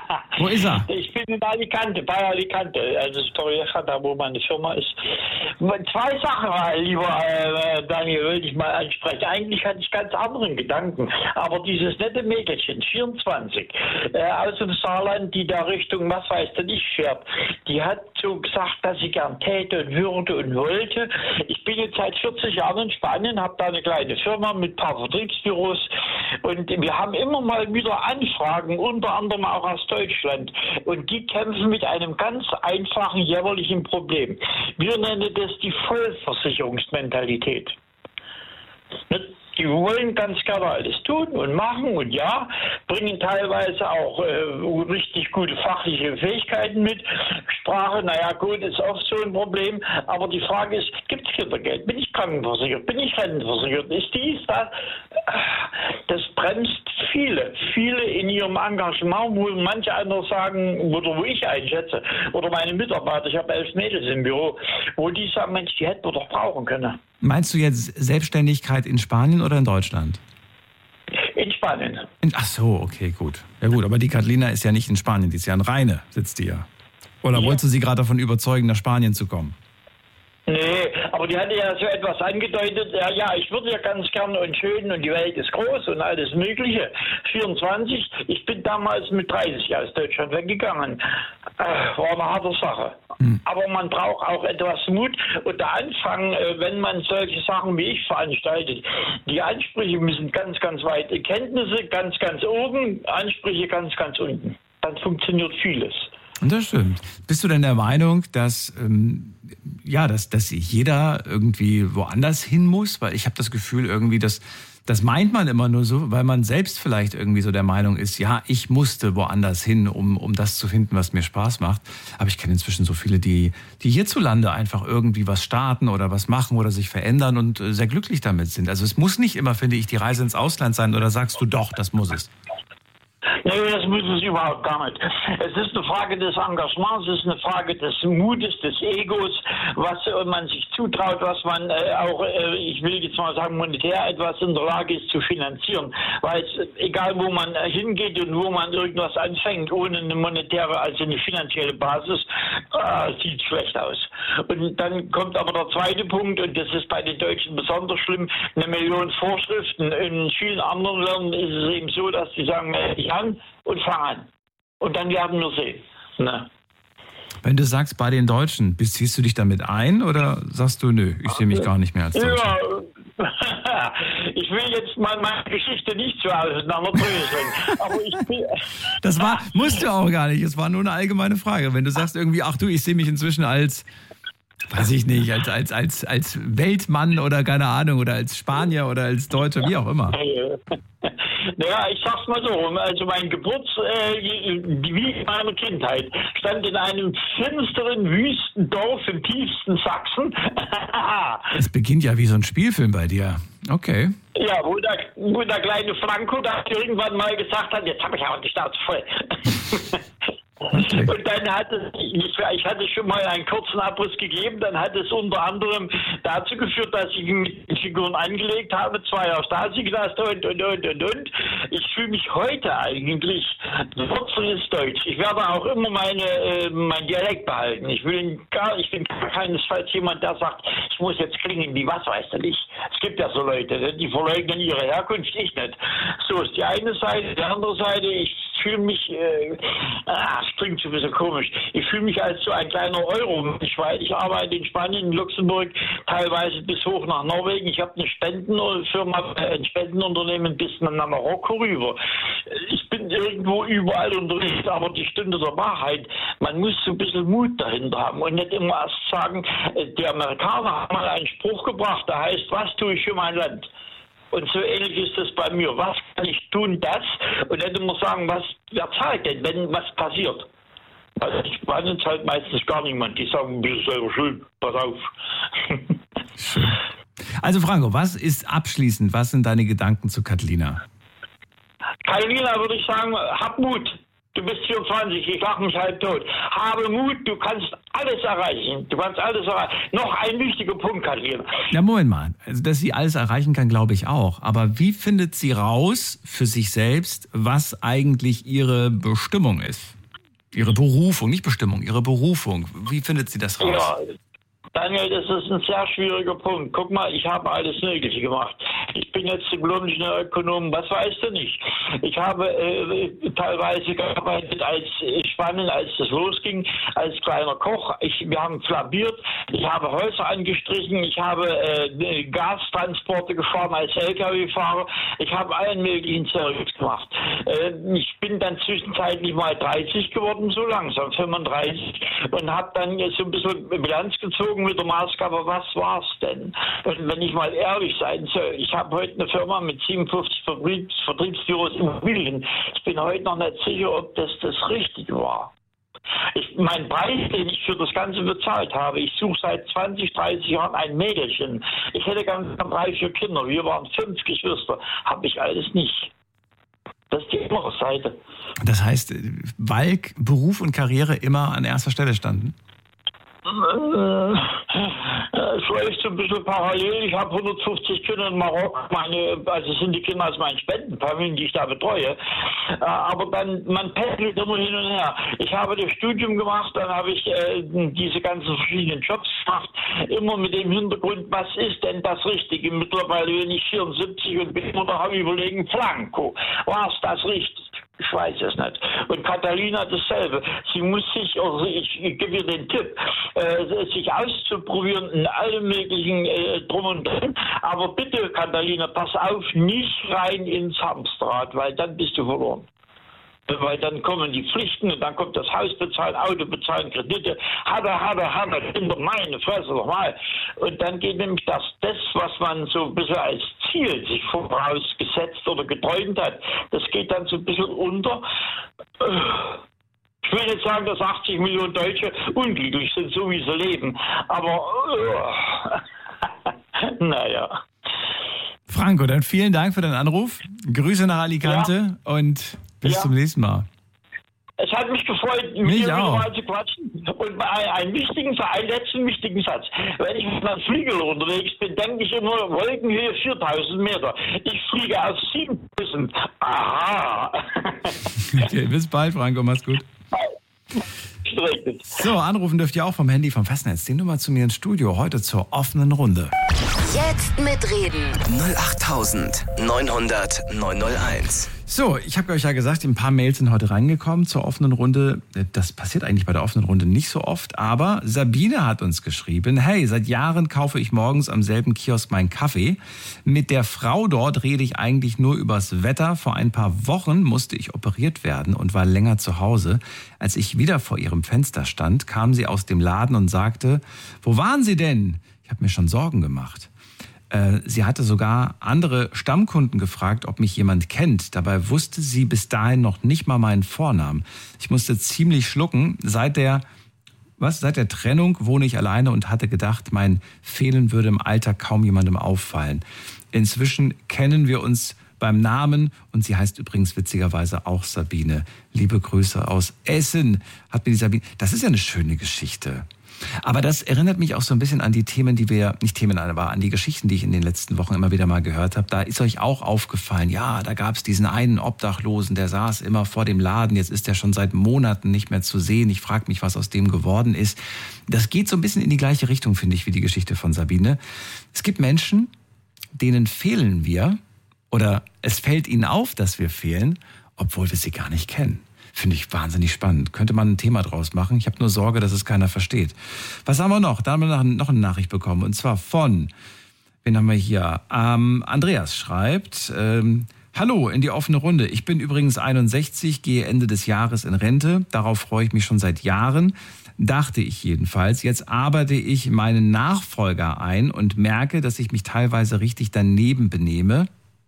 Wo ist er? Ich bin in Alicante, bei Alicante, also Torrevieja, da wo meine Firma ist. Zwei Sachen, lieber Daniel, wollte ich mal ansprechen. Eigentlich hatte ich ganz anderen Gedanken, aber dieses nette Mädchen, 24, aus dem Saarland, die da Richtung, was weiß denn ich, fährt, die hat so gesagt, dass sie gern täte und würde und wollte. Ich bin jetzt seit 40 Jahren in Spanien, habe da eine kleine Firma mit ein paar Vertriebsbüros und wir haben immer mal wieder Anfragen, unter anderem auch aus Deutschland. Und die kämpfen mit einem ganz einfachen, jämmerlichen Problem. Wir nennen das die Vollversicherungsmentalität. Die wollen ganz gerne alles tun und machen und ja, bringen teilweise auch richtig gute fachliche Fähigkeiten mit. Sprache, naja gut, ist oft so ein Problem. Aber die Frage ist, gibt es Kindergeld? Bin ich krankenversichert? Bin ich rentenversichert? Ist dies, das? Das bremst viele in ihrem Engagement, wo manche andere sagen, oder wo ich einschätze, oder meine Mitarbeiter, ich habe 11 Mädels im Büro, wo die sagen, Mensch, die hätten wir doch brauchen können. Meinst du jetzt Selbstständigkeit in Spanien oder in Deutschland? In Spanien. Ach so, okay, gut. Ja gut, aber die Catalina ist ja nicht in Spanien, die ist ja in Rheine, sitzt die ja. Oder wolltest du sie gerade davon überzeugen, nach Spanien zu kommen? Nee, aber die hatte ja so etwas angedeutet, ja, ich würde ja ganz gern und schön und die Welt ist groß und alles Mögliche. 24, ich bin damals mit 30 aus Deutschland weggegangen. War eine harte Sache. Aber man braucht auch etwas Mut und der Anfang, wenn man solche Sachen wie ich veranstaltet, die Ansprüche müssen ganz, ganz weit, Kenntnisse ganz, ganz oben, Ansprüche ganz, ganz unten. Dann funktioniert vieles. Das stimmt. Bist du denn der Meinung, dass dass jeder irgendwie woanders hin muss? Weil ich habe das Gefühl irgendwie, das meint man immer nur so, weil man selbst vielleicht irgendwie so der Meinung ist, ja, ich musste woanders hin, um das zu finden, was mir Spaß macht. Aber ich kenne inzwischen so viele, die hierzulande einfach irgendwie was starten oder was machen oder sich verändern und sehr glücklich damit sind. Also es muss nicht immer, finde ich, die Reise ins Ausland sein, oder sagst du doch, das muss es? Nee, das muss es überhaupt gar nicht. Es ist eine Frage des Engagements, es ist eine Frage des Mutes, des Egos, was man sich zutraut, was man auch, ich will jetzt mal sagen, monetär etwas in der Lage ist zu finanzieren. Weil es, egal wo man hingeht und wo man irgendwas anfängt, ohne eine monetäre, also eine finanzielle Basis, sieht schlecht aus. Und dann kommt aber der zweite Punkt, und das ist bei den Deutschen besonders schlimm, 1 Million Vorschriften. In vielen anderen Ländern ist es eben so, dass die sagen, ich an und fang an. Und dann werden wir sehen. Ne? Wenn du sagst, bei den Deutschen, ziehst du dich damit ein oder sagst du, nö, ich sehe mich gar nicht mehr als Deutscher? Ja, ich will jetzt mal meine Geschichte nicht so auseinanderdröseln. Aber ich bin musst du auch gar nicht. Es war nur eine allgemeine Frage. Wenn du sagst irgendwie, ach du, ich sehe mich inzwischen als, weiß ich nicht, als Weltmann oder keine Ahnung, oder als Spanier oder als Deutscher, wie auch immer. Naja, ich sag's mal so, also mein wie in meiner Kindheit, stand in einem finsteren, wüsten Dorf im tiefsten Sachsen. Es beginnt ja wie so ein Spielfilm bei dir. Okay. Ja, wo der kleine Franco da irgendwann mal gesagt hat, jetzt habe ich aber die Schnauze voll. Okay. Und dann ich hatte schon mal einen kurzen Abriss gegeben, dann hat es unter anderem dazu geführt, dass ich mit den Figuren angelegt habe, 2 Jahre Stasi-Knast und. Ich fühle mich heute eigentlich, Wurzel ist Deutsch. Ich werde auch immer mein Dialekt behalten. Ich bin keinesfalls jemand, der sagt, ich muss jetzt klingen wie was weiß denn ich. Es gibt ja so Leute, die verleugnen ihre Herkunft, ich nicht. So ist die eine Seite, die andere Seite, ich fühle mich, das klingt schon ein bisschen komisch, ich fühle mich als so ein kleiner Euro-Mensch, weil ich arbeite in Spanien, in Luxemburg, teilweise bis hoch nach Norwegen. Ich habe eine Spendenfirma, ein Spendenunternehmen bis nach Marokko rüber. Ich bin irgendwo überall unterwegs, aber die Stunde der Wahrheit, man muss so ein bisschen Mut dahinter haben und nicht immer erst sagen, die Amerikaner haben mal einen Spruch gebracht, der heißt, was tue ich für mein Land? Und so ähnlich ist es bei mir. Was kann ich tun, das? Und dann immer sagen, wer zahlt denn, wenn was passiert? Also ich meine es halt meistens gar niemand. Die sagen, bist du selber schuld, pass auf. Schön. Also Franco, was sind deine Gedanken zu Catalina? Catalina, würde ich sagen, hab Mut. Du bist 24, ich lache mich halb tot. Habe Mut, du kannst alles erreichen. Noch ein wichtiger Punkt, Kathleen. Ja, Moment mal. Also, dass sie alles erreichen kann, glaube ich auch. Aber wie findet sie raus für sich selbst, was eigentlich ihre Bestimmung ist? Ihre Berufung, nicht Bestimmung, ihre Berufung. Wie findet sie das raus? Ja. Daniel, das ist ein sehr schwieriger Punkt. Guck mal, ich habe alles Mögliche gemacht. Ich bin jetzt Diplom-Ingenieur, Ökonom, was weißt du nicht? Ich habe teilweise gearbeitet als Spanien, als das losging, als kleiner Koch. Wir haben flabiert, ich habe Häuser angestrichen, ich habe Gastransporte gefahren als LKW-Fahrer. Ich habe allen möglichen Service gemacht. Ich bin dann zwischenzeitlich mal 30 geworden, so langsam, 35, und habe dann so ein bisschen Bilanz gezogen mit der Maßgabe, was war's denn? Und wenn ich mal ehrlich sein soll, ich habe heute eine Firma mit 57 Vertriebsbüros Immobilien. Ich bin heute noch nicht sicher, ob das Richtige war. Mein Preis, den ich für das Ganze bezahlt habe, ich suche seit 20, 30 Jahren ein Mädelchen. Ich hätte ganz 3, 4 Kinder. Wir waren 5 Geschwister. Habe ich alles nicht. Das ist die andere Seite. Das heißt, weil Beruf und Karriere immer an erster Stelle standen? Vielleicht so ein bisschen parallel. Ich habe 150 Kinder in Marokko, also sind die Kinder aus meinen Spendenfamilien, die ich da betreue. Aber dann, man pendelt immer hin und her. Ich habe das Studium gemacht, dann habe ich diese ganzen verschiedenen Jobs gemacht, immer mit dem Hintergrund, was ist denn das Richtige? Mittlerweile bin ich 74 und bin immer noch am Überlegen, Franco, war es das Richtige? Ich weiß es nicht. Und Catalina dasselbe. Sie muss sich, also ich gebe ihr den Tipp, sich auszuprobieren in allem möglichen Drum und Dran. Aber bitte, Catalina, pass auf, nicht rein ins Hamsterrad, weil dann bist du verloren. Weil dann kommen die Pflichten und dann kommt das Haus bezahlen, Auto bezahlen, Kredite, Kinder, meine Fresse nochmal. Und dann geht nämlich das, was man so ein bisschen als Ziel sich vorausgesetzt oder geträumt hat, das geht dann so ein bisschen unter. Ich will nicht sagen, dass 80 Millionen Deutsche unglücklich sind, so wie sie leben. Aber, naja. Franco, dann vielen Dank für deinen Anruf. Grüße nach Alicante und bis zum nächsten Mal. Es hat mich gefreut, mit dir wieder mal zu quatschen. Und einen letzten wichtigen Satz. Wenn ich mit meinem Flieger unterwegs bin, denke ich immer, Wolkenhöhe 4000 Meter. Ich fliege auf 7000. Aha. Okay, bis bald, Franco. Mach's gut. So, anrufen dürft ihr auch vom Handy vom Festnetz. Die Nummer zu mir ins Studio, heute zur offenen Runde. Jetzt mitreden. 08900 901. So, ich habe euch ja gesagt, ein paar Mails sind heute reingekommen zur offenen Runde. Das passiert eigentlich bei der offenen Runde nicht so oft, aber Sabine hat uns geschrieben, hey, seit Jahren kaufe ich morgens am selben Kiosk meinen Kaffee. Mit der Frau dort rede ich eigentlich nur übers Wetter. Vor ein paar Wochen musste ich operiert werden und war länger zu Hause. Als ich wieder vor ihrem Fenster stand, kam sie aus dem Laden und sagte, wo waren Sie denn? Ich habe mir schon Sorgen gemacht. Sie hatte sogar andere Stammkunden gefragt, ob mich jemand kennt. Dabei wusste sie bis dahin noch nicht mal meinen Vornamen. Ich musste ziemlich schlucken. Seit der Trennung wohne ich alleine und hatte gedacht, mein Fehlen würde im Alter kaum jemandem auffallen. Inzwischen kennen wir uns beim Namen und sie heißt übrigens witzigerweise auch Sabine. Liebe Grüße aus Essen, hat mir die Sabine. Das ist ja eine schöne Geschichte. Aber das erinnert mich auch so ein bisschen an die Themen, aber an die Geschichten, die ich in den letzten Wochen immer wieder mal gehört habe. Da ist euch auch aufgefallen, ja, da gab es diesen einen Obdachlosen, der saß immer vor dem Laden, jetzt ist er schon seit Monaten nicht mehr zu sehen. Ich frage mich, was aus dem geworden ist. Das geht so ein bisschen in die gleiche Richtung, finde ich, wie die Geschichte von Sabine. Es gibt Menschen, denen fehlen wir oder es fällt ihnen auf, dass wir fehlen, obwohl wir sie gar nicht kennen. Finde ich wahnsinnig spannend. Könnte man ein Thema draus machen. Ich habe nur Sorge, dass es keiner versteht. Was haben wir noch? Da haben wir noch eine Nachricht bekommen. Und zwar von, wen haben wir hier? Andreas schreibt, hallo in die offene Runde. Ich bin übrigens 61, gehe Ende des Jahres in Rente. Darauf freue ich mich schon seit Jahren. Dachte ich jedenfalls. Jetzt arbeite ich meinen Nachfolger ein und merke, dass ich mich teilweise richtig daneben benehme.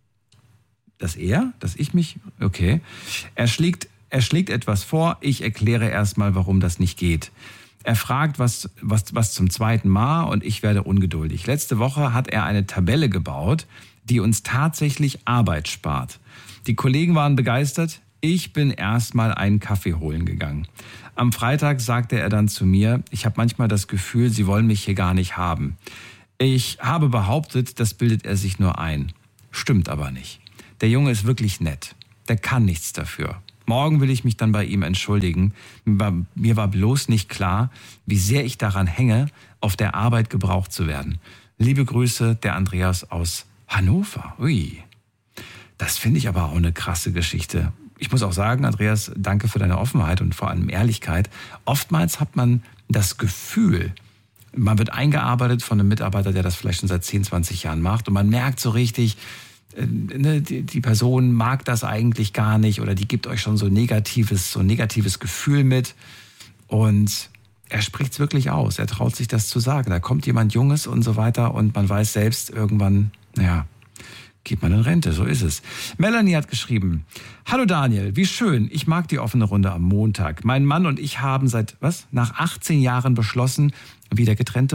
Dass ich mich? Okay. Er schlägt etwas vor, ich erkläre erstmal, warum das nicht geht. Er fragt was zum zweiten Mal und ich werde ungeduldig. Letzte Woche hat er eine Tabelle gebaut, die uns tatsächlich Arbeit spart. Die Kollegen waren begeistert, Ich bin erstmal einen Kaffee holen gegangen. Am Freitag sagte er dann zu mir, ich habe manchmal das Gefühl, Sie wollen mich hier gar nicht haben. Ich habe behauptet, das bildet er sich nur ein. Stimmt aber nicht. Der Junge ist wirklich nett. Der kann nichts dafür. Morgen will ich mich dann bei ihm entschuldigen. Mir war bloß nicht klar, wie sehr ich daran hänge, auf der Arbeit gebraucht zu werden. Liebe Grüße, der Andreas aus Hannover. Ui, das finde ich aber auch eine krasse Geschichte. Ich muss auch sagen, Andreas, danke für deine Offenheit und vor allem Ehrlichkeit. Oftmals hat man das Gefühl, man wird eingearbeitet von einem Mitarbeiter, der das vielleicht schon seit 10, 20 Jahren macht und man merkt so richtig, die Person mag das eigentlich gar nicht oder die gibt euch schon so ein negatives Gefühl mit und er spricht es wirklich aus, er traut sich das zu sagen. Da kommt jemand Junges und so weiter und man weiß selbst irgendwann, geht man in Rente, so ist es. Melanie hat geschrieben, hallo Daniel, wie schön, ich mag die offene Runde am Montag. Mein Mann und ich haben nach 18 Jahren beschlossen, wieder getrennt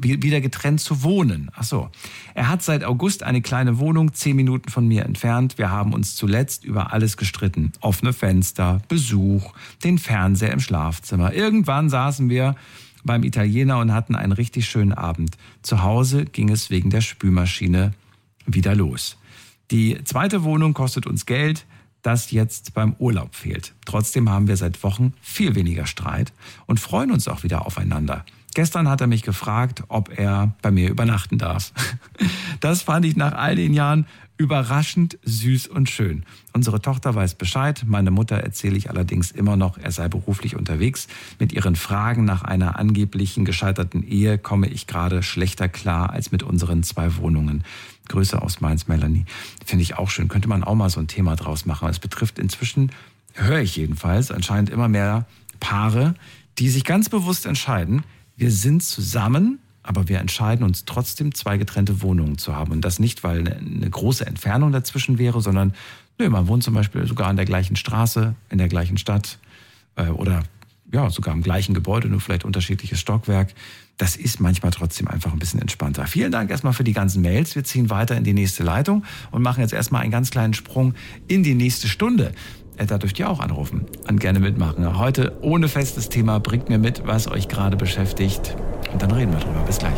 zu wohnen. Ach so. Er hat seit August eine kleine Wohnung 10 Minuten von mir entfernt. Wir haben uns zuletzt über alles gestritten. Offene Fenster, Besuch, den Fernseher im Schlafzimmer. Irgendwann saßen wir beim Italiener und hatten einen richtig schönen Abend. Zu Hause ging es wegen der Spülmaschine wieder los. Die zweite Wohnung kostet uns Geld, das jetzt beim Urlaub fehlt. Trotzdem haben wir seit Wochen viel weniger Streit und freuen uns auch wieder aufeinander. Gestern hat er mich gefragt, ob er bei mir übernachten darf. Das fand ich nach all den Jahren überraschend süß und schön. Unsere Tochter weiß Bescheid. Meine Mutter erzähle ich allerdings immer noch, er sei beruflich unterwegs. Mit ihren Fragen nach einer angeblichen gescheiterten Ehe komme ich gerade schlechter klar als mit unseren 2 Wohnungen. Grüße aus Mainz, Melanie. Finde ich auch schön. Könnte man auch mal so ein Thema draus machen. Es betrifft inzwischen, höre ich jedenfalls, anscheinend immer mehr Paare, die sich ganz bewusst entscheiden, wir sind zusammen, aber wir entscheiden uns trotzdem 2 getrennte Wohnungen zu haben. Und das nicht, weil eine große Entfernung dazwischen wäre, sondern man wohnt zum Beispiel sogar an der gleichen Straße, in der gleichen Stadt oder sogar im gleichen Gebäude, nur vielleicht unterschiedliches Stockwerk. Das ist manchmal trotzdem einfach ein bisschen entspannter. Vielen Dank erstmal für die ganzen Mails. Wir ziehen weiter in die nächste Leitung und machen jetzt erstmal einen ganz kleinen Sprung in die nächste Stunde. Da dürft ihr auch anrufen und gerne mitmachen. Heute ohne festes Thema, bringt mir mit, was euch gerade beschäftigt. Und dann reden wir drüber. Bis gleich.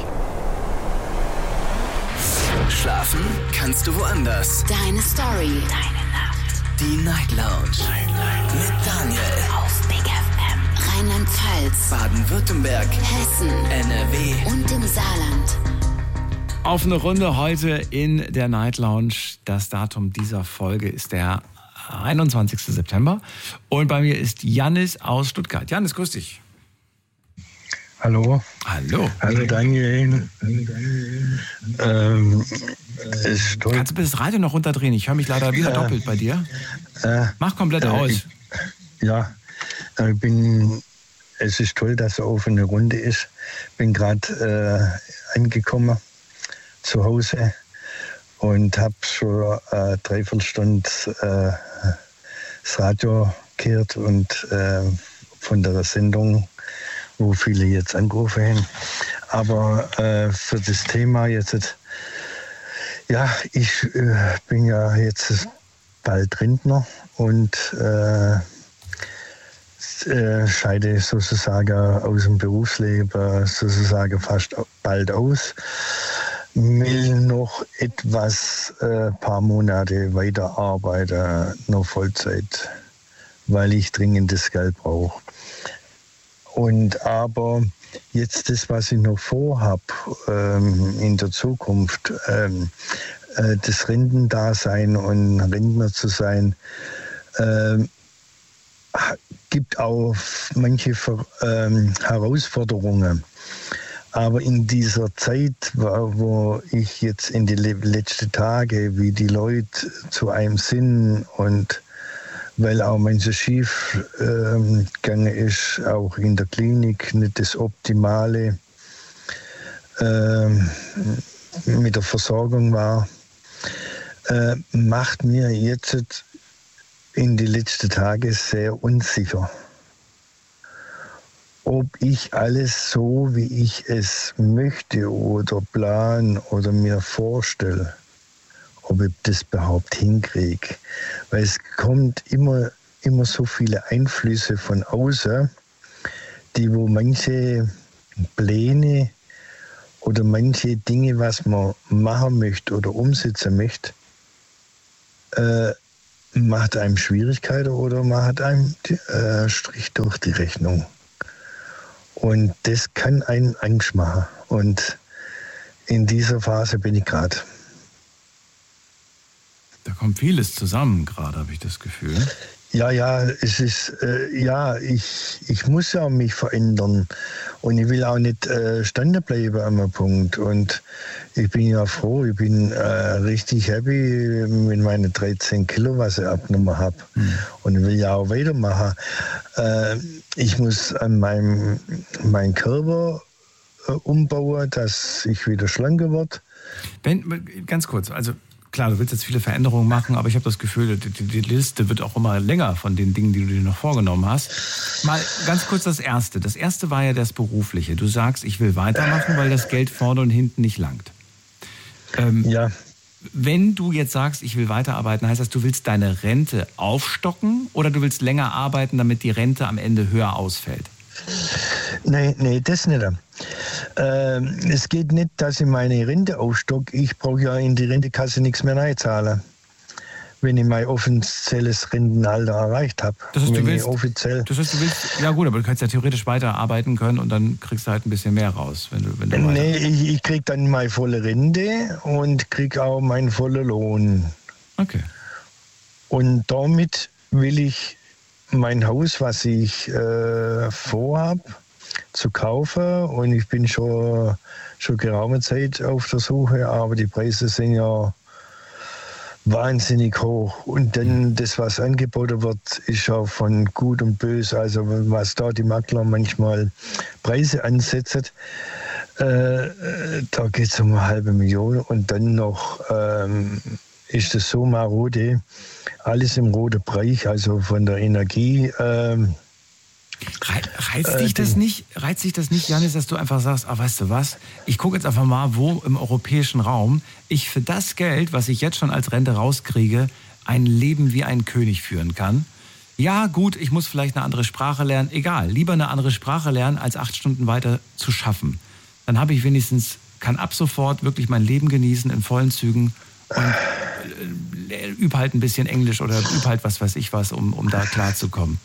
Schlafen kannst du woanders. Deine Story. Deine Nacht. Die Night Lounge. Mit Daniel. Auf Big FM. Rheinland-Pfalz. Baden-Württemberg. Hessen. NRW. Und im Saarland. Auf eine Runde heute in der Night Lounge. Das Datum dieser Folge ist der 21. September. Und bei mir ist Jannis aus Stuttgart. Jannis, grüß dich. Hallo. Hallo. Hallo Daniel. Kannst du bitte das Radio noch runterdrehen? Ich höre mich leider wieder doppelt bei dir. Mach komplett aus. Es ist toll, dass so offene Runde ist. Bin gerade angekommen zu Hause und habe schon 3/4 Stunde das Radio gehört und von der Sendung, wo viele jetzt angerufen haben. Aber für das Thema jetzt, ich bin ja jetzt bald Rentner und scheide sozusagen aus dem Berufsleben sozusagen fast bald aus. Will noch etwas, paar Monate weiterarbeiten, noch Vollzeit, weil ich dringend das Geld brauche. Aber jetzt das, was ich noch vorhab in der Zukunft, das Rentendasein und Rentner zu sein, gibt auch manche Herausforderungen. Aber in dieser Zeit, wo ich jetzt in die letzten Tage, wie die Leute zu einem sind und weil auch manches schief gegangen ist, auch in der Klinik nicht das Optimale mit der Versorgung war, macht mir jetzt in die letzten Tage sehr unsicher, ob ich alles so, wie ich es möchte oder plan oder mir vorstelle, ob ich das überhaupt hinkriege. Weil es kommt immer immer so viele Einflüsse von außen, die wo manche Pläne oder manche Dinge, was man machen möchte oder umsetzen möchte, macht einem Schwierigkeiten oder macht einem Strich durch die Rechnung. Und das kann einen Angst machen. Und in dieser Phase bin ich gerade. Da kommt vieles zusammen gerade, habe ich das Gefühl. Ja, es ist, ich muss ja mich verändern und ich will auch nicht standen bleiben an einem Punkt. Und ich bin ja froh, ich bin richtig happy mit meinen 13 Kilo, was ich abgenommen habe. Und ich will ja auch weitermachen. Ich muss an meinen Körper umbauen, dass ich wieder schlanker werde. Ganz kurz, also klar, du willst jetzt viele Veränderungen machen, aber ich habe das Gefühl, die Liste wird auch immer länger von den Dingen, die du dir noch vorgenommen hast. Mal ganz kurz das Erste. Das Erste war ja das Berufliche. Du sagst, ich will weitermachen, weil das Geld vorne und hinten nicht langt. Ja. Wenn du jetzt sagst, ich will weiterarbeiten, heißt das, du willst deine Rente aufstocken oder du willst länger arbeiten, damit die Rente am Ende höher ausfällt? Nee, das nicht. Es geht nicht, dass ich meine Rente aufstocke. Ich brauche ja in die Rentekasse nichts mehr reinzahlen, wenn ich mein offizielles Rentenalter erreicht habe. Das heißt, du willst, ja gut, aber du kannst ja theoretisch weiterarbeiten können und dann kriegst du halt ein bisschen mehr raus, wenn du Nee, ich kriege dann meine volle Rente und kriege auch meinen vollen Lohn. Okay. Und damit will ich mein Haus, was ich vorhabe, zu kaufen, und ich bin schon geraume Zeit auf der Suche, aber die Preise sind ja wahnsinnig hoch. Und dann das, was angeboten wird, ist ja von gut und böse. Also was da die Makler manchmal Preise ansetzen, da geht es um 500.000 und dann noch ist es so marode, alles im roten Bereich, also von der Energie. Reizt dich das nicht, Janis, dass du einfach sagst, weißt du was, ich gucke jetzt einfach mal, wo im europäischen Raum ich für das Geld, was ich jetzt schon als Rente rauskriege, ein Leben wie ein König führen kann? Ja, gut, ich muss vielleicht eine andere Sprache lernen, egal, lieber eine andere Sprache lernen, als 8 Stunden weiter zu schaffen. Dann habe ich wenigstens, kann ab sofort wirklich mein Leben genießen in vollen Zügen und übe halt ein bisschen Englisch oder übe halt was weiß ich was, um da klarzukommen.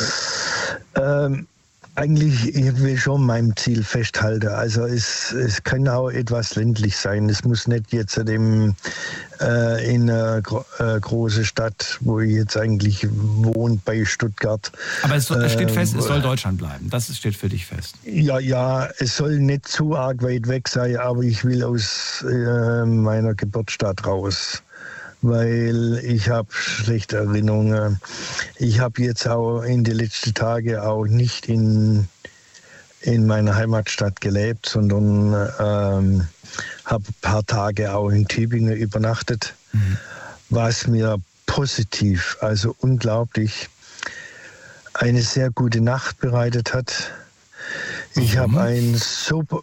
Eigentlich, ich will schon meinem Ziel festhalten. Also es kann auch etwas ländlich sein. Es muss nicht jetzt in einer großen Stadt, wo ich jetzt eigentlich wohne, bei Stuttgart. Aber es steht fest, es soll Deutschland bleiben. Das steht für dich fest. Ja, es soll nicht zu arg weit weg sein, aber ich will aus meiner Geburtsstadt raus. Weil ich habe schlechte Erinnerungen. Ich habe jetzt auch in den letzten Tagen auch nicht in meiner Heimatstadt gelebt, sondern habe ein paar Tage auch in Tübingen übernachtet, was mir positiv, also unglaublich, eine sehr gute Nacht bereitet hat. Ich habe ein super...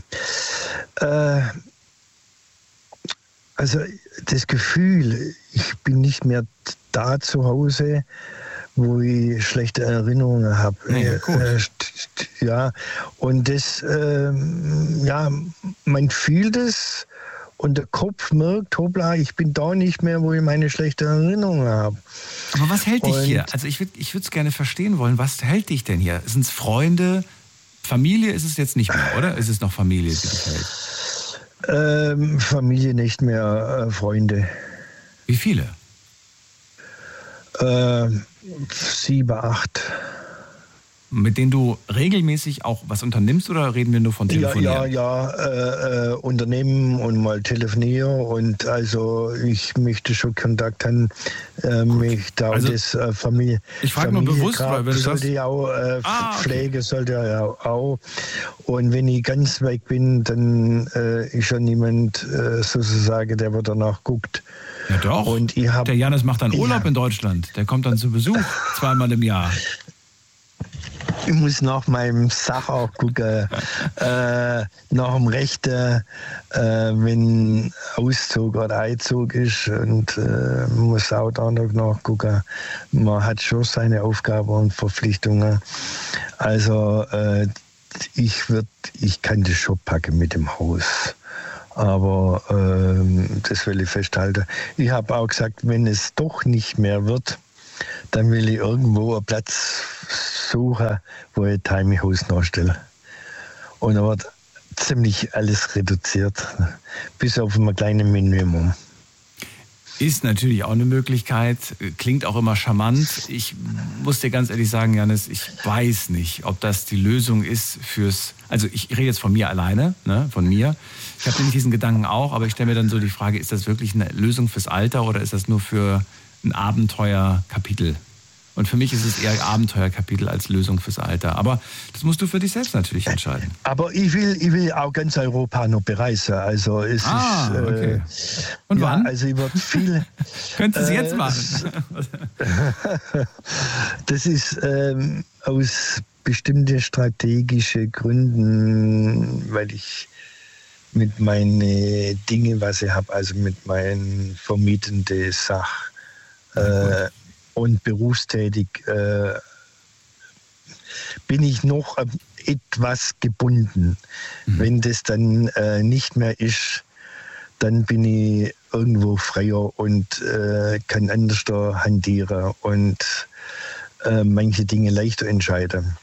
Also das Gefühl, ich bin nicht mehr da zu Hause, wo ich schlechte Erinnerungen habe. Ja, und das, man fühlt es und der Kopf merkt, hoppla, ich bin da nicht mehr, wo ich meine schlechten Erinnerungen habe. Aber was hält dich hier? Also ich würde es gerne verstehen wollen, was hält dich denn hier? Sind es Freunde? Familie ist es jetzt nicht mehr, oder? Ist es noch Familie, die dich hält? Familie nicht mehr, Freunde. Wie viele? 7, 8. Mit denen du regelmäßig auch was unternimmst oder reden wir nur von Telefonieren? Ja, unternehmen und mal telefonieren, und also ich möchte schon Kontakt haben, mich da also, das Familie. Ich frage nur bewusst, weil wenn du sollte ja auch Pflege sollte ja auch, und wenn ich ganz weg bin, dann ist schon niemand sozusagen, der wo danach guckt. Ja doch, und der Janis macht dann Urlaub in Deutschland, der kommt dann zu Besuch 2-mal im Jahr. Ich muss nach meinem Sach auch gucken, nach dem Rechten, wenn Auszug oder Einzug ist, und muss auch da noch nachgucken. Man hat schon seine Aufgaben und Verpflichtungen. Also ich kann das schon packen mit dem Haus. Aber das will ich festhalten. Ich habe auch gesagt, wenn es doch nicht mehr wird, dann will ich irgendwo einen Platz suchen, wo ich ein Tiny House nachstelle. Und da wird ziemlich alles reduziert, bis auf ein kleines Minimum. Ist natürlich auch eine Möglichkeit, klingt auch immer charmant. Ich muss dir ganz ehrlich sagen, Jannis, ich weiß nicht, ob das die Lösung ist also ich rede jetzt von mir alleine, ne, von mir. Ich habe nämlich diesen Gedanken auch, aber ich stelle mir dann so die Frage, ist das wirklich eine Lösung fürs Alter oder ist das nur für ein Abenteuerkapitel? Und für mich ist es eher Abenteuerkapitel als Lösung fürs Alter. Aber das musst du für dich selbst natürlich entscheiden. Aber ich will auch ganz Europa noch bereisen. Also es ist. Okay. Und wann? Also ich würde viel. Könntest du es jetzt machen? Das ist aus bestimmten strategischen Gründen, weil ich mit meinen Dingen, was ich habe, also mit meinen vermietenden Sachen und berufstätig, bin ich noch etwas gebunden. Wenn das dann nicht mehr ist, dann bin ich irgendwo freier und kann anders hantieren und manche Dinge leichter entscheiden.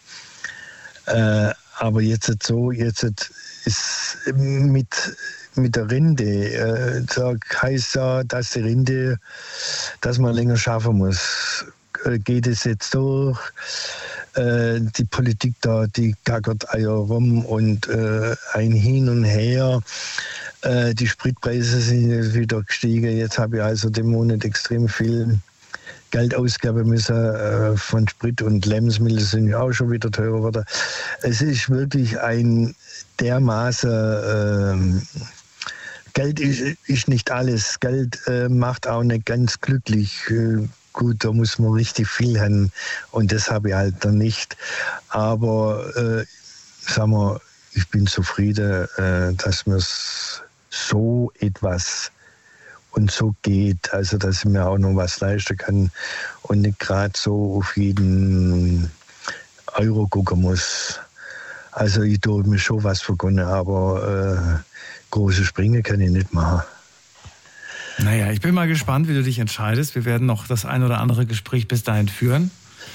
Aber jetzt ist mit der Rente, heißt ja, dass die Rente, dass man länger schaffen muss. Geht es jetzt durch? Die Politik da, die gackert Eier rum und ein Hin und Her. Die Spritpreise sind jetzt wieder gestiegen. Jetzt habe ich also den Monat extrem viel Geld ausgeben müssen von Sprit, und Lebensmittel sind ja auch schon wieder teurer geworden. Es ist wirklich ein dermaßen... Geld ist nicht alles. Geld macht auch nicht ganz glücklich. Gut, da muss man richtig viel haben und das habe ich halt dann nicht. Aber sagen wir, ich bin zufrieden, dass mir so etwas und so geht. Also, dass ich mir auch noch was leisten kann und nicht gerade so auf jeden Euro gucken muss. Also, ich tue mir schon was vergonnen, aber große Sprünge kann ich nicht machen. Naja, ich bin mal gespannt, wie du dich entscheidest. Wir werden noch das ein oder andere Gespräch bis dahin führen.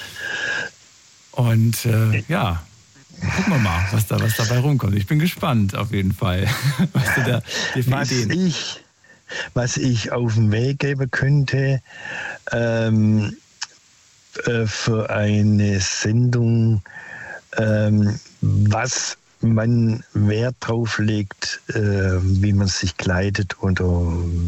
Und ja, gucken wir mal, was dabei rumkommt. Ich bin gespannt auf jeden Fall. Was du da dir für Ideen... Was ich auf den Weg geben könnte für eine Sendung, was man Wert drauf legt, wie man sich kleidet oder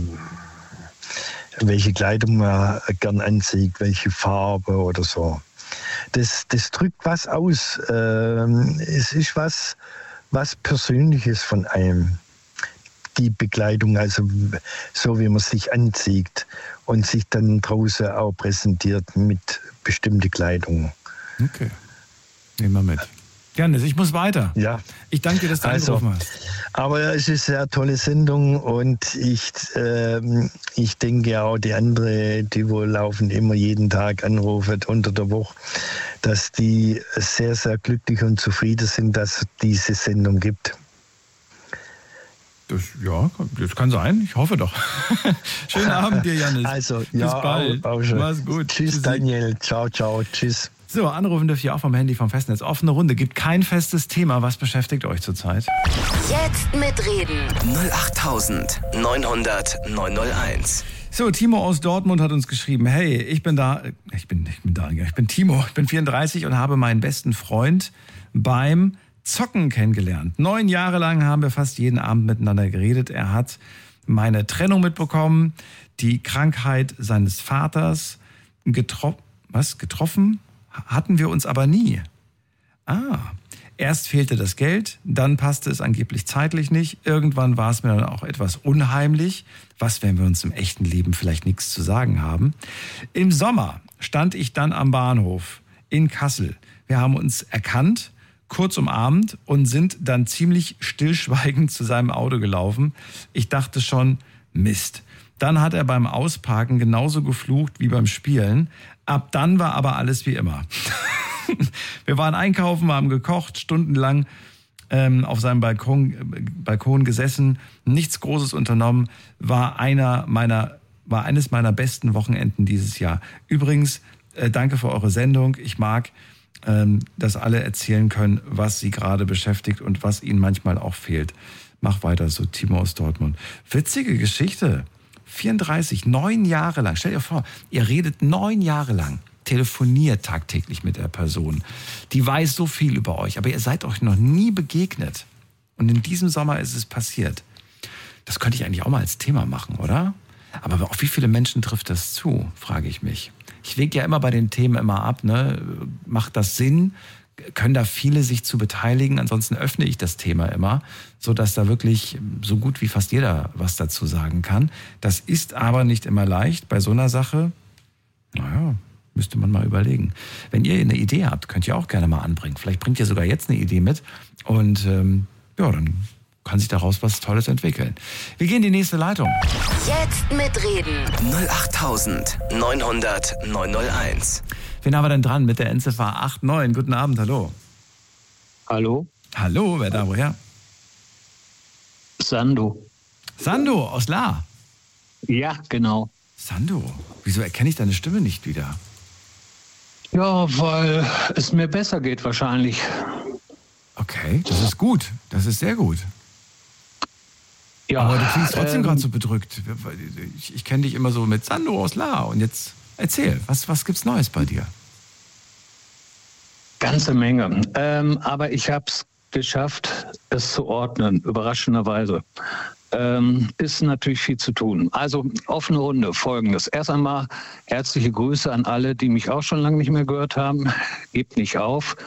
welche Kleidung man gern anzieht, welche Farbe oder so. Das drückt was aus. Es ist was Persönliches von einem. Die Bekleidung, also so wie man sich anzieht und sich dann draußen auch präsentiert mit bestimmter Kleidung. Okay, nehmen wir mit. Jannis, ich muss weiter. Ja. Ich danke dir, dass du angerufen hast. Aber es ist eine sehr tolle Sendung und ich denke auch die anderen, die wohl laufen, immer jeden Tag anrufen unter der Woche, dass die sehr, sehr glücklich und zufrieden sind, dass es diese Sendung gibt. Das kann sein. Ich hoffe doch. Schönen Abend dir, Jannis. Also, bis bald. Auch schon. Mach's gut. Tschüss, Daniel. Ciao, ciao. Tschüss. So, anrufen dürft ihr auch vom Handy, vom Festnetz. Offene Runde. Gibt kein festes Thema. Was beschäftigt euch zurzeit? Jetzt mitreden. 08900 901. So, Timo aus Dortmund hat uns geschrieben, hey, ich bin Timo, ich bin 34 und habe meinen besten Freund beim Zocken kennengelernt. 9 Jahre lang haben wir fast jeden Abend miteinander geredet. Er hat meine Trennung mitbekommen, die Krankheit seines Vaters. Getroffen hatten wir uns aber nie. Erst fehlte das Geld, dann passte es angeblich zeitlich nicht. Irgendwann war es mir dann auch etwas unheimlich. Was, wenn wir uns im echten Leben vielleicht nichts zu sagen haben? Im Sommer stand ich dann am Bahnhof. in Kassel. Wir haben uns erkannt, kurz umarmt und sind dann ziemlich stillschweigend zu seinem Auto gelaufen. Ich dachte schon, Mist. Dann hat er beim Ausparken genauso geflucht wie beim Spielen. Ab dann war aber alles wie immer. Wir waren einkaufen, haben gekocht, stundenlang auf seinem Balkon gesessen, nichts Großes unternommen, war eines meiner besten Wochenenden dieses Jahr. Übrigens, danke für eure Sendung. Ich mag, dass alle erzählen können, was sie gerade beschäftigt und was ihnen manchmal auch fehlt. Mach weiter so, Timo aus Dortmund. Witzige Geschichte. 34, 9 Jahre lang. Stell dir vor, ihr redet 9 Jahre lang, telefoniert tagtäglich mit der Person. Die weiß so viel über euch, aber ihr seid euch noch nie begegnet. Und in diesem Sommer ist es passiert. Das könnte ich eigentlich auch mal als Thema machen, oder? Aber auf wie viele Menschen trifft das zu, frage ich mich. Ich wege ja immer bei den Themen immer ab, ne? Macht das Sinn? Können da viele sich zu beteiligen? Ansonsten öffne ich das Thema immer, sodass da wirklich so gut wie fast jeder was dazu sagen kann. Das ist aber nicht immer leicht bei so einer Sache. Naja, müsste man mal überlegen. Wenn ihr eine Idee habt, könnt ihr auch gerne mal anbringen. Vielleicht bringt ihr sogar jetzt eine Idee mit und dann kann sich daraus was Tolles entwickeln. Wir gehen in die nächste Leitung. Jetzt mitreden. 08900 901. Wen haben wir denn dran mit der Endziffer 89? Guten Abend, hallo. Hallo? Hallo, wer da, woher? Sando. Sando aus La. Ja, genau. Sando, wieso erkenne ich deine Stimme nicht wieder? Ja, weil es mir besser geht wahrscheinlich. Okay, das ist gut. Das ist sehr gut. Ja, aber du klingst trotzdem gerade so bedrückt. Ich kenne dich immer so mit Sando aus La. Und jetzt erzähl, was gibt's Neues bei dir? Ganze Menge. Aber ich habe es geschafft, es zu ordnen, überraschenderweise. Ist natürlich viel zu tun. Also offene Runde, Folgendes. Erst einmal herzliche Grüße an alle, die mich auch schon lange nicht mehr gehört haben. Gebt nicht auf.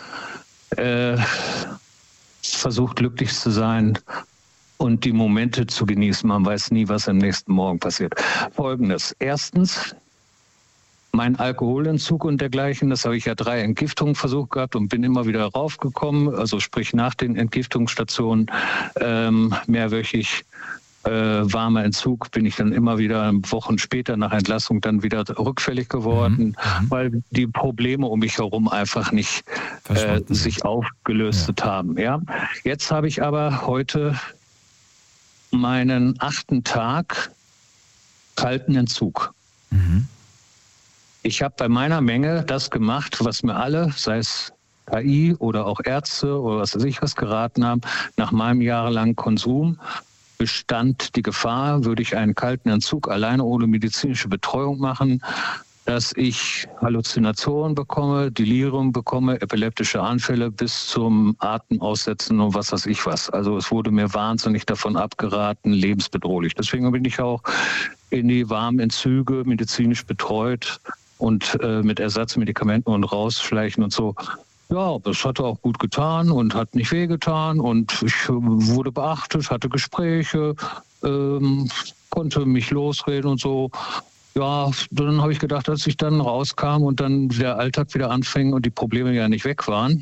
Versucht glücklich zu sein und die Momente zu genießen. Man weiß nie, was am nächsten Morgen passiert. Folgendes. Erstens, mein Alkoholentzug und dergleichen, das habe ich ja 3 Entgiftungen versucht gehabt und bin immer wieder raufgekommen, also sprich nach den Entgiftungsstationen mehrwöchig warmer Entzug, bin ich dann immer wieder Wochen später nach Entlassung dann wieder rückfällig geworden, weil die Probleme um mich herum einfach nicht sich aufgelöst haben. Ja. Jetzt habe ich aber heute meinen 8. Tag kalten Entzug. Ich habe bei meiner Menge das gemacht, was mir alle, sei es KI oder auch Ärzte oder was weiß ich was geraten haben, nach meinem jahrelangen Konsum bestand die Gefahr, würde ich einen kalten Entzug alleine ohne medizinische Betreuung machen, dass ich Halluzinationen bekomme, Delirium bekomme, epileptische Anfälle bis zum Atemaussetzen und was weiß ich was. Also es wurde mir wahnsinnig davon abgeraten, lebensbedrohlich. Deswegen bin ich auch in die warmen Entzüge medizinisch betreut und mit Ersatzmedikamenten und rausschleichen und so. Ja, das hatte auch gut getan und hat nicht wehgetan und ich wurde beachtet, hatte Gespräche, konnte mich losreden und so. Ja, dann habe ich gedacht, als ich dann rauskam und dann der Alltag wieder anfing und die Probleme ja nicht weg waren,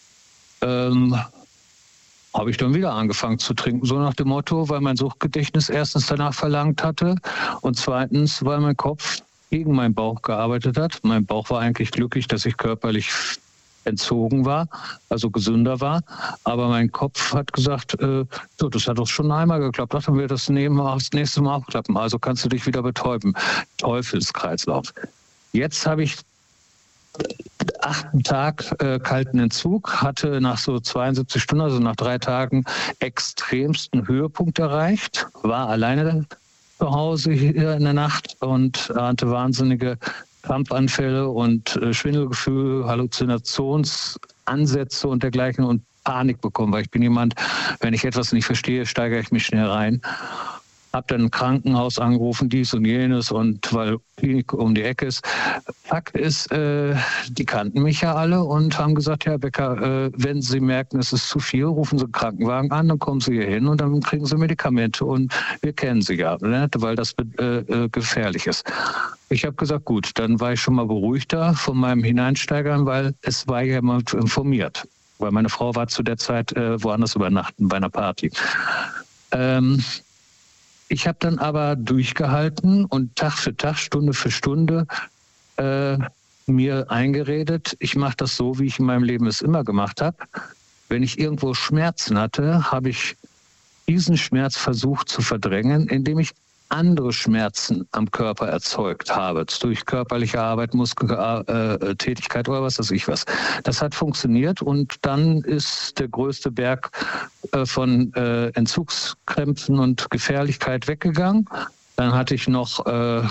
habe ich dann wieder angefangen zu trinken, so nach dem Motto, weil mein Suchtgedächtnis erstens danach verlangt hatte und zweitens, weil mein Kopf gegen meinen Bauch gearbeitet hat. Mein Bauch war eigentlich glücklich, dass ich körperlich entzogen war, also gesünder war. Aber mein Kopf hat gesagt, so, das hat doch schon einmal geklappt, dann wird das nächste Mal auch klappen. Also kannst du dich wieder betäuben. Teufelskreislauf. Jetzt habe ich 8. Tag kalten Entzug, hatte nach so 72 Stunden, also nach 3 Tagen, extremsten Höhepunkt erreicht, war alleine zu Hause hier in der Nacht und hatte wahnsinnige Krampfanfälle und Schwindelgefühl, Halluzinationsansätze und dergleichen und Panik bekommen, weil ich bin jemand, wenn ich etwas nicht verstehe, steigere ich mich schnell rein. Habe dann ein Krankenhaus angerufen, dies und jenes, und weil Klinik um die Ecke ist. Fakt ist, die kannten mich ja alle und haben gesagt, Herr Becker, wenn Sie merken, es ist zu viel, rufen Sie einen Krankenwagen an, dann kommen Sie hier hin und dann kriegen Sie Medikamente und wir kennen Sie ja, ne, weil das gefährlich ist. Ich habe gesagt, gut, dann war ich schon mal beruhigter von meinem Hineinsteigern, weil es war ja jemand informiert. Weil meine Frau war zu der Zeit woanders übernachten bei einer Party. Ich habe dann aber durchgehalten und Tag für Tag, Stunde für Stunde mir eingeredet, ich mache das so, wie ich in meinem Leben es immer gemacht habe. Wenn ich irgendwo Schmerzen hatte, habe ich diesen Schmerz versucht zu verdrängen, indem ich andere Schmerzen am Körper erzeugt habe, durch körperliche Arbeit, Muskeltätigkeit oder was weiß ich was. Das hat funktioniert und dann ist der größte Berg von Entzugskrämpfen und Gefährlichkeit weggegangen. Dann hatte ich noch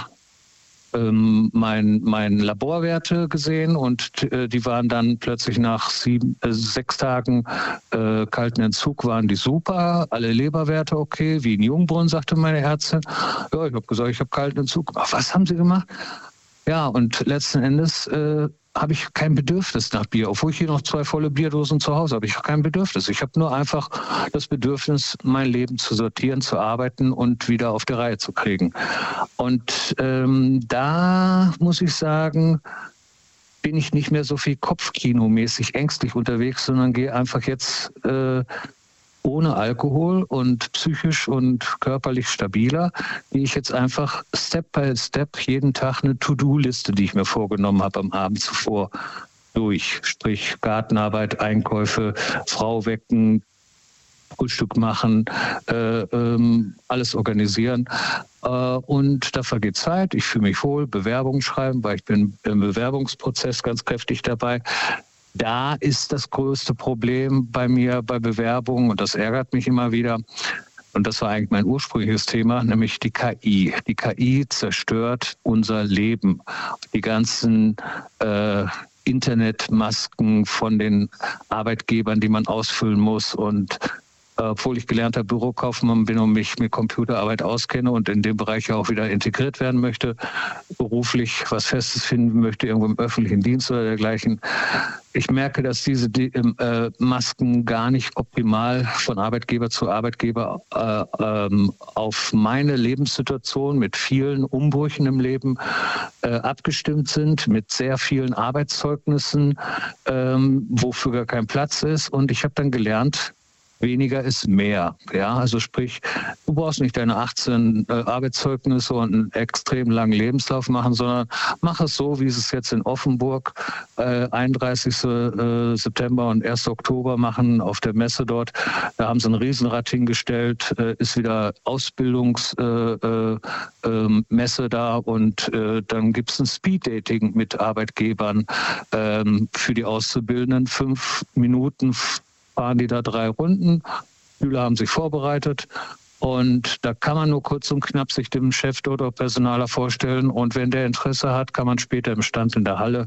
mein Laborwerte gesehen und die waren dann plötzlich nach 6 Tagen kalten Entzug waren die super, alle Leberwerte okay, wie in Jungbrunnen, sagte meine Ärztin. Ja, ich habe gesagt, ich habe kalten Entzug. Ach, was haben Sie gemacht? Ja, und letzten Endes habe ich kein Bedürfnis nach Bier, obwohl ich hier noch 2 volle Bierdosen zu Hause habe. Ich habe kein Bedürfnis. Ich habe nur einfach das Bedürfnis, mein Leben zu sortieren, zu arbeiten und wieder auf die Reihe zu kriegen. Und da muss ich sagen, bin ich nicht mehr so viel kopfkinomäßig ängstlich unterwegs, sondern gehe einfach jetzt ohne Alkohol und psychisch und körperlich stabiler, gehe ich jetzt einfach Step by Step jeden Tag eine To-Do-Liste, die ich mir vorgenommen habe am Abend zuvor, durch. Sprich Gartenarbeit, Einkäufe, Frau wecken, Frühstück machen, alles organisieren. Und da vergeht Zeit, ich fühle mich wohl, Bewerbungen schreiben, weil ich bin im Bewerbungsprozess ganz kräftig dabei. Da ist das größte Problem bei mir bei Bewerbungen und das ärgert mich immer wieder. Und das war eigentlich mein ursprüngliches Thema, nämlich die KI. Die KI zerstört unser Leben. Die ganzen Internetmasken von den Arbeitgebern, die man ausfüllen muss und obwohl ich gelernter Bürokaufmann bin und mich mit Computerarbeit auskenne und in dem Bereich auch wieder integriert werden möchte, beruflich was Festes finden möchte, irgendwo im öffentlichen Dienst oder dergleichen. Ich merke, dass diese Masken gar nicht optimal von Arbeitgeber zu Arbeitgeber auf meine Lebenssituation mit vielen Umbrüchen im Leben abgestimmt sind, mit sehr vielen Arbeitszeugnissen, wofür gar kein Platz ist. Und ich habe dann gelernt, weniger ist mehr. Ja, also sprich, du brauchst nicht deine 18 Arbeitszeugnisse und einen extrem langen Lebenslauf machen, sondern mach es so, wie sie es jetzt in Offenburg 31. September und 1. Oktober machen auf der Messe dort. Da haben sie ein Riesenrad hingestellt, ist wieder Ausbildungsmesse da und dann gibt es ein Speeddating mit Arbeitgebern für die Auszubildenden. 5 Minuten fahren die da 3 Runden. Schüler haben sich vorbereitet und da kann man nur kurz und knapp sich dem Chef oder Personaler vorstellen und wenn der Interesse hat, kann man später im Stand in der Halle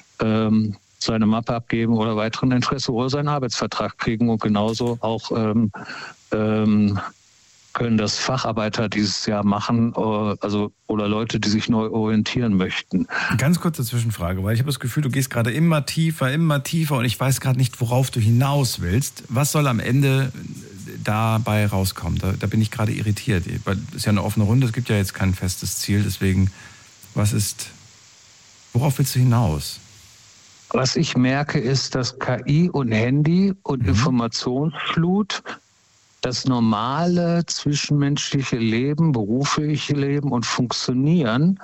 seine Mappe abgeben oder weiteren Interesse oder seinen Arbeitsvertrag kriegen und genauso auch können das Facharbeiter dieses Jahr machen, also oder Leute, die sich neu orientieren möchten. Ganz kurze Zwischenfrage, weil ich habe das Gefühl, du gehst gerade immer tiefer und ich weiß gerade nicht, worauf du hinaus willst. Was soll am Ende dabei rauskommen? Da bin ich gerade irritiert, weil es ist ja eine offene Runde, es gibt ja jetzt kein festes Ziel, deswegen, worauf willst du hinaus? Was ich merke, ist, dass KI und Handy und Informationsflut das normale zwischenmenschliche Leben, berufliche Leben und Funktionieren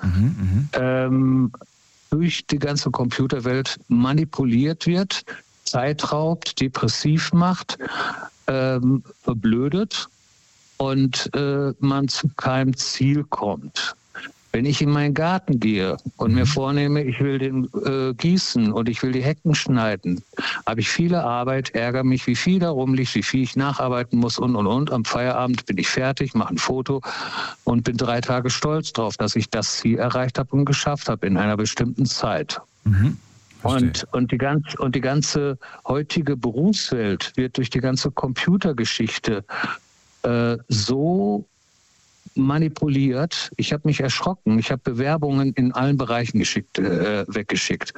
durch die ganze Computerwelt manipuliert wird, Zeit raubt, depressiv macht, verblödet und man zu keinem Ziel kommt. Wenn ich in meinen Garten gehe und mir vornehme, ich will den gießen und ich will die Hecken schneiden, habe ich viele Arbeit, ärgere mich, wie viel da rumliegt, wie viel ich nacharbeiten muss und. Am Feierabend bin ich fertig, mache ein Foto und bin 3 Tage stolz drauf, dass ich das Ziel erreicht habe und geschafft habe in einer bestimmten Zeit. Und die ganze heutige Berufswelt wird durch die ganze Computergeschichte so manipuliert. Ich habe mich erschrocken. Ich habe Bewerbungen in allen Bereichen weggeschickt.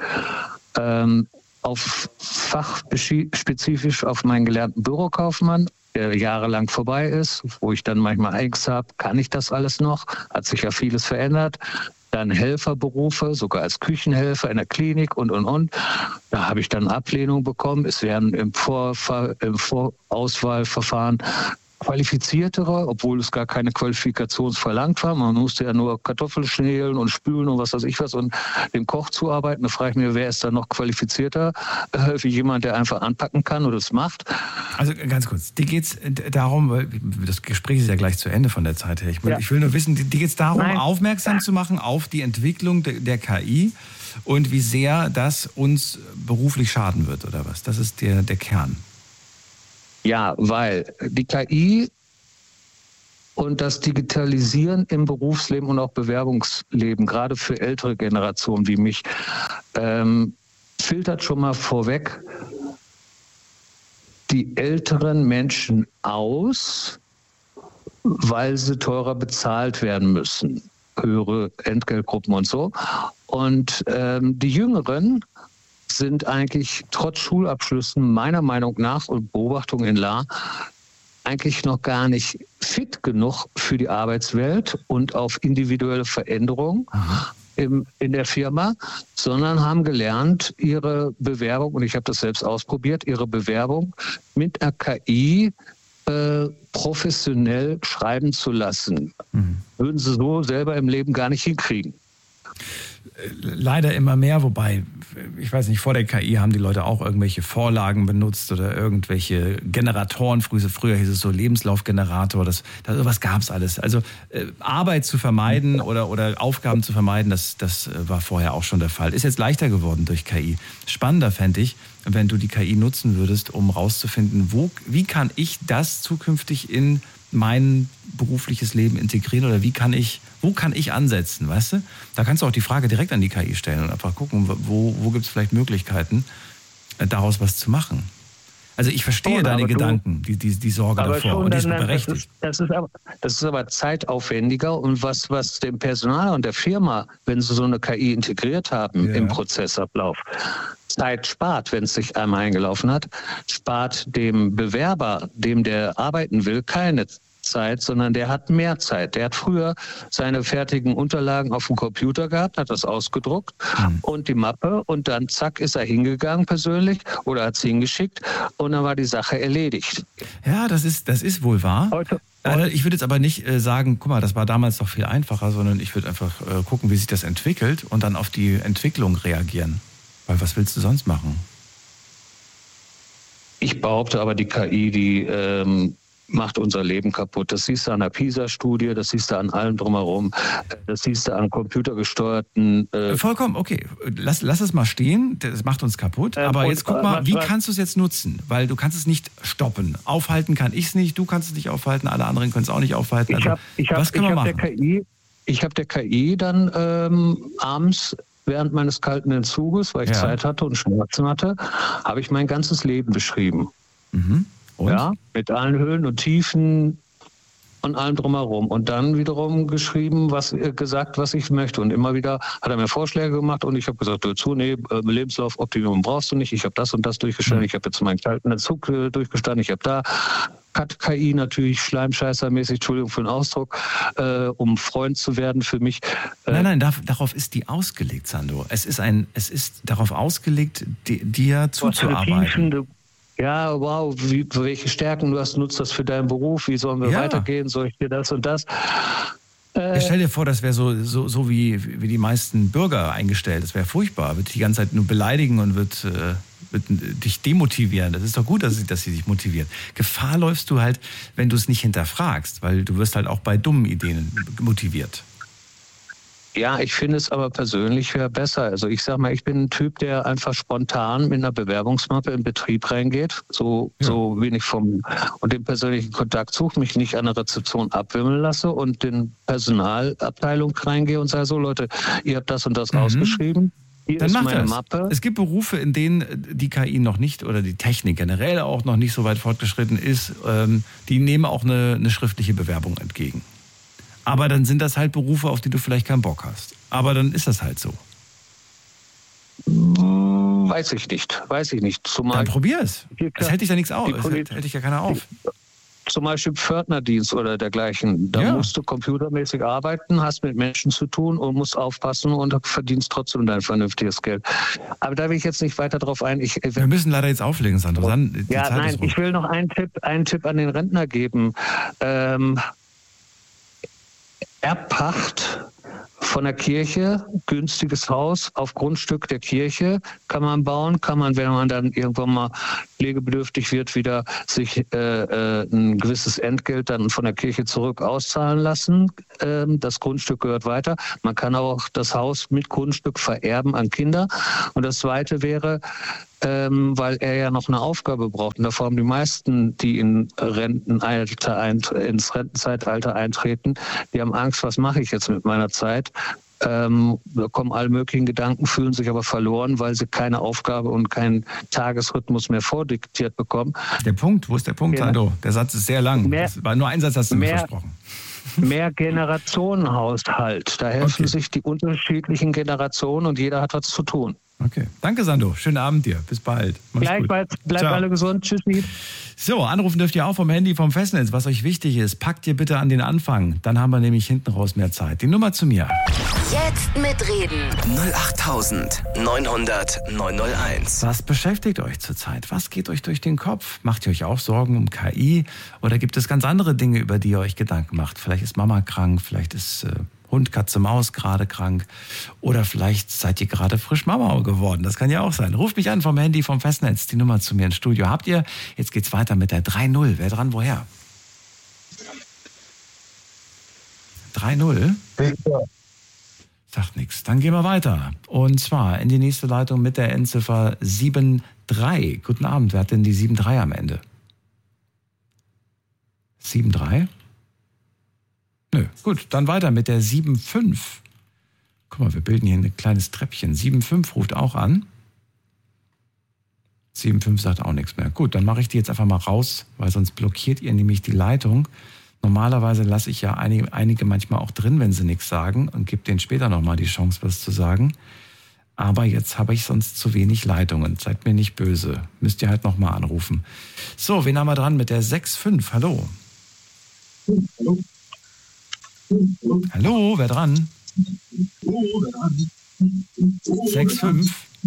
Auf fachspezifisch auf meinen gelernten Bürokaufmann, der jahrelang vorbei ist, wo ich dann manchmal Angst habe, kann ich das alles noch? Hat sich ja vieles verändert. Dann Helferberufe, sogar als Küchenhelfer in der Klinik und. Da habe ich dann Ablehnung bekommen. Es werden im Vorauswahlverfahren qualifiziertere, obwohl es gar keine Qualifikation verlangt war. Man musste ja nur Kartoffeln schälen und spülen und was weiß ich was und dem Koch zuarbeiten. Da frage ich mich, wer ist da noch qualifizierter wie jemand, der einfach anpacken kann oder es macht? Also ganz kurz, dir geht es darum, weil das Gespräch ist ja gleich zu Ende von der Zeit her. Ich will nur wissen, dir geht es darum, aufmerksam zu machen auf die Entwicklung der KI und wie sehr das uns beruflich schaden wird, oder was? Das ist der Kern. Ja, weil die KI und das Digitalisieren im Berufsleben und auch Bewerbungsleben, gerade für ältere Generationen wie mich, filtert schon mal vorweg die älteren Menschen aus, weil sie teurer bezahlt werden müssen. Höhere Entgeltgruppen und so. Und die Jüngeren sind eigentlich trotz Schulabschlüssen meiner Meinung nach und Beobachtung in La eigentlich noch gar nicht fit genug für die Arbeitswelt und auf individuelle Veränderungen in der Firma, sondern haben gelernt, ihre Bewerbung, und ich habe das selbst ausprobiert, ihre Bewerbung mit einer KI professionell schreiben zu lassen. Würden sie so selber im Leben gar nicht hinkriegen. Leider immer mehr, wobei, ich weiß nicht, vor der KI haben die Leute auch irgendwelche Vorlagen benutzt oder irgendwelche Generatoren. Früher hieß es so Lebenslaufgenerator, sowas gab es alles. Also Arbeit zu vermeiden oder Aufgaben zu vermeiden, das war vorher auch schon der Fall. Ist jetzt leichter geworden durch KI. Spannender fände ich, wenn du die KI nutzen würdest, um rauszufinden, wie kann ich das zukünftig in mein berufliches Leben integrieren oder wo kann ich ansetzen, weißt du? Da kannst du auch die Frage direkt an die KI stellen und einfach gucken, wo gibt es vielleicht Möglichkeiten, daraus was zu machen. Also ich verstehe deine Gedanken, die Sorge davor, und die ist berechtigt. Das ist aber zeitaufwendiger und was dem Personal und der Firma, wenn sie so eine KI integriert haben im Prozessablauf, Zeit spart, wenn es sich einmal eingelaufen hat, spart dem Bewerber, dem der arbeiten will, keine Zeit, sondern der hat mehr Zeit. Der hat früher seine fertigen Unterlagen auf dem Computer gehabt, hat das ausgedruckt und die Mappe und dann zack ist er hingegangen persönlich oder hat es hingeschickt und dann war die Sache erledigt. Ja, das ist wohl wahr. Ich würde jetzt aber nicht sagen, guck mal, das war damals doch viel einfacher, sondern ich würde einfach gucken, wie sich das entwickelt und dann auf die Entwicklung reagieren. Weil was willst du sonst machen? Ich behaupte aber, die KI, die macht unser Leben kaputt. Das siehst du an der PISA-Studie, das siehst du an allem drumherum, das siehst du an computergesteuerten... Vollkommen, okay. Lass es mal stehen, das macht uns kaputt. Aber jetzt guck mal, wie kannst du es jetzt nutzen? Weil du kannst es nicht stoppen. Aufhalten kann ich es nicht, du kannst es nicht aufhalten, alle anderen können es auch nicht aufhalten. Was kann man machen? Ich habe der KI dann abends während meines kalten Entzuges, weil ich Zeit hatte und Schmerzen hatte, habe ich mein ganzes Leben beschrieben. Und? Ja, mit allen Höhen und Tiefen und allem drumherum. Und dann wiederum geschrieben, gesagt, was ich möchte. Und immer wieder hat er mir Vorschläge gemacht und ich habe gesagt, Lebenslaufoptimierung brauchst du nicht. Ich habe das und das durchgestanden. Ich habe jetzt meinen kalten Entzug durchgestanden. Ich habe da KI natürlich schleimscheißermäßig, Entschuldigung für den Ausdruck, um Freund zu werden für mich. Nein, darauf ist die ausgelegt, Sandro. Es ist darauf ausgelegt, dir zuzuarbeiten. Ja, wow, welche Stärken du hast, nutzt das für deinen Beruf, wie sollen wir weitergehen, soll ich dir das und das? Stell dir vor, das wäre so wie die meisten Bürger eingestellt, das wäre furchtbar, wird die ganze Zeit nur beleidigen und wird dich demotivieren. Das ist doch gut, dass sie dich motiviert. Gefahr läufst du halt, wenn du es nicht hinterfragst, weil du wirst halt auch bei dummen Ideen motiviert. Ja, ich finde es aber persönlich wäre besser. Also ich sag mal, ich bin ein Typ, der einfach spontan mit einer Bewerbungsmappe in Betrieb reingeht, so wenig und den persönlichen Kontakt suche, mich nicht an der Rezeption abwimmeln lasse und den Personalabteilung reingehe und sage, so Leute, ihr habt das und das ausgeschrieben. Hier dann ist mach meine das. Mappe. Es gibt Berufe, in denen die KI noch nicht oder die Technik generell auch noch nicht so weit fortgeschritten ist. Die nehmen auch eine schriftliche Bewerbung entgegen. Aber dann sind das halt Berufe, auf die du vielleicht keinen Bock hast. Aber dann ist das halt so. Weiß ich nicht. Zumal dann probier es. Das hält dich ja nichts auf. Das hält dich ja keiner auf. Zum Beispiel Pförtnerdienst oder dergleichen. Da musst du computermäßig arbeiten, hast mit Menschen zu tun und musst aufpassen und verdienst trotzdem dein vernünftiges Geld. Aber da will ich jetzt nicht weiter dradrauf ein. Wir müssen leider jetzt auflegen, Sandro. Ich will noch einen Tipp an den Rentner geben. Erbpacht von der Kirche, günstiges Haus auf Grundstück der Kirche kann man bauen, kann man, wenn man dann irgendwann mal pflegebedürftig wird, wieder sich ein gewisses Entgelt dann von der Kirche zurück auszahlen lassen. Das Grundstück gehört weiter. Man kann auch das Haus mit Grundstück vererben an Kinder. Und das Zweite wäre, weil er ja noch eine Aufgabe braucht. Und davor haben die meisten, die ins Rentenzeitalter eintreten, die haben Angst, was mache ich jetzt mit meiner Zeit? Da kommen alle möglichen Gedanken, fühlen sich aber verloren, weil sie keine Aufgabe und keinen Tagesrhythmus mehr vordiktiert bekommen. Wo ist der Punkt, Sandro? Der Satz ist sehr lang. Das war nur ein Satz, hast du mir versprochen. Mehr Generationenhaushalt. Da helfen sich die unterschiedlichen Generationen und jeder hat was zu tun. Okay. Danke, Sandro. Schönen Abend dir. Bis bald. Gleichfalls. Bleibt alle gesund. Tschüssi. So, anrufen dürft ihr auch vom Handy, vom Festnetz. Was euch wichtig ist, packt ihr bitte an den Anfang. Dann haben wir nämlich hinten raus mehr Zeit. Die Nummer zu mir. Jetzt mitreden. 08900 901. Was beschäftigt euch zurzeit? Was geht euch durch den Kopf? Macht ihr euch auch Sorgen um KI? Oder gibt es ganz andere Dinge, über die ihr euch Gedanken macht? Vielleicht ist Mama krank, vielleicht ist Hund, Katze, Maus gerade krank. Oder vielleicht seid ihr gerade frisch Mama geworden. Das kann ja auch sein. Ruft mich an vom Handy, vom Festnetz. Die Nummer zu mir ins Studio. Habt ihr? Jetzt geht's weiter mit der 3-0. Wer dran, woher? 3-0? Sagt nichts. Dann gehen wir weiter. Und zwar in die nächste Leitung mit der Endziffer 73. Guten Abend. Wer hat denn die 73 am Ende? 73? Nö, gut, dann weiter mit der 7-5. Guck mal, wir bilden hier ein kleines Treppchen. 7-5 ruft auch an. 7-5 sagt auch nichts mehr. Gut, dann mache ich die jetzt einfach mal raus, weil sonst blockiert ihr nämlich die Leitung. Normalerweise lasse ich ja einige manchmal auch drin, wenn sie nichts sagen und gebe denen später nochmal die Chance, was zu sagen. Aber jetzt habe ich sonst zu wenig Leitungen. Seid mir nicht böse. Müsst ihr halt nochmal anrufen. So, wen haben wir dran mit der 6-5? Hallo. Hallo, wer dran? 6-5.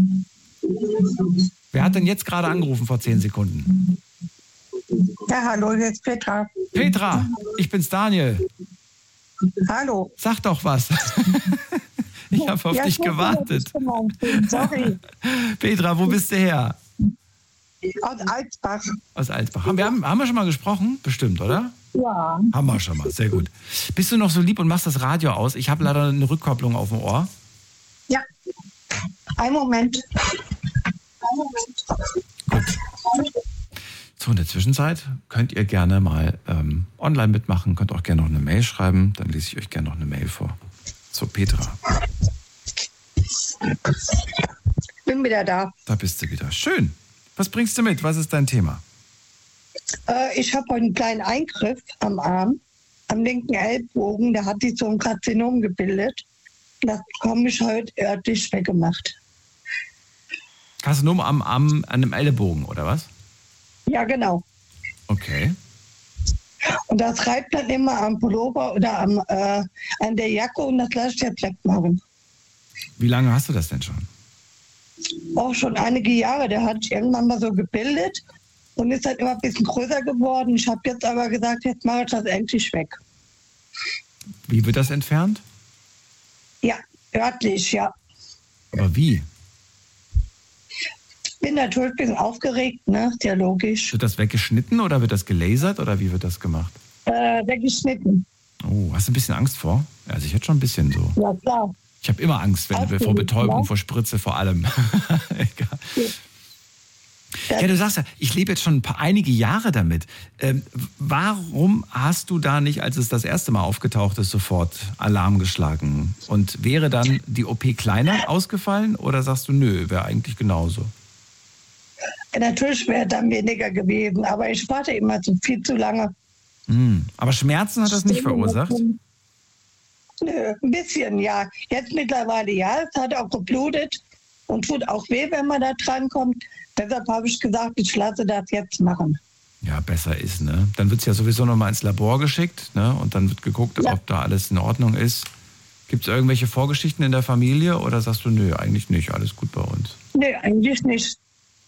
Wer hat denn jetzt gerade angerufen vor 10 Sekunden? Ja, hallo, hier ist Petra. Petra, ich bin's Daniel. Hallo. Sag doch was. Ich habe auf dich gewartet. Sorry. Petra, wo bist du her? Aus Alsbach. Aus Alsbach. Haben wir schon mal gesprochen? Bestimmt, oder? Ja. Haben wir schon mal, sehr gut. Bist du noch so lieb und machst das Radio aus? Ich habe leider eine Rückkopplung auf dem Ohr. Ja. Einen Moment. Gut. So, in der Zwischenzeit könnt ihr gerne mal online mitmachen, könnt auch gerne noch eine Mail schreiben, dann lese ich euch gerne noch eine Mail vor. So, Petra. Bin wieder da. Da bist du wieder. Schön. Was bringst du mit? Was ist dein Thema? Ich habe einen kleinen Eingriff am Arm, am linken Ellbogen. Da hat sich so ein Karzinom gebildet. Das bekomme ich heute örtlich weggemacht. Karzinom an einem Ellenbogen, oder was? Ja, genau. Okay. Und das reibt dann immer am Pullover oder an der Jacke und das lasse ich jetzt wegmachen. Wie lange hast du das denn schon? Auch schon einige Jahre. Der hat sich irgendwann mal so gebildet und ist halt immer ein bisschen größer geworden. Ich habe jetzt aber gesagt, jetzt mache ich das endlich weg. Wie wird das entfernt? Ja, örtlich, ja. Aber wie? Ich bin natürlich ein bisschen aufgeregt, ne? Ist ja logisch. Wird das weggeschnitten oder wird das gelasert oder wie wird das gemacht? Weggeschnitten. Oh, hast du ein bisschen Angst vor? Also ich hätte schon ein bisschen so. Ja, klar. Ich habe immer Angst vor Betäubung, vor Spritze, vor allem. Egal. Ja, du sagst ja, ich lebe jetzt schon einige Jahre damit. Warum hast du da nicht, als es das erste Mal aufgetaucht ist, sofort Alarm geschlagen? Und wäre dann die OP kleiner ausgefallen oder sagst du, nö, wäre eigentlich genauso? Natürlich wäre dann weniger gewesen, aber ich warte immer viel zu lange. Aber Schmerzen hat das nicht verursacht? Nö, ein bisschen, ja. Jetzt mittlerweile ja, es hat auch geblutet und tut auch weh, wenn man da dran kommt. Deshalb habe ich gesagt, ich lasse das jetzt machen. Ja, besser ist, ne? Dann wird es ja sowieso nochmal ins Labor geschickt, ne? Und dann wird geguckt, ob da alles in Ordnung ist. Gibt es irgendwelche Vorgeschichten in der Familie oder sagst du, nö, eigentlich nicht, alles gut bei uns? Nö, eigentlich nicht.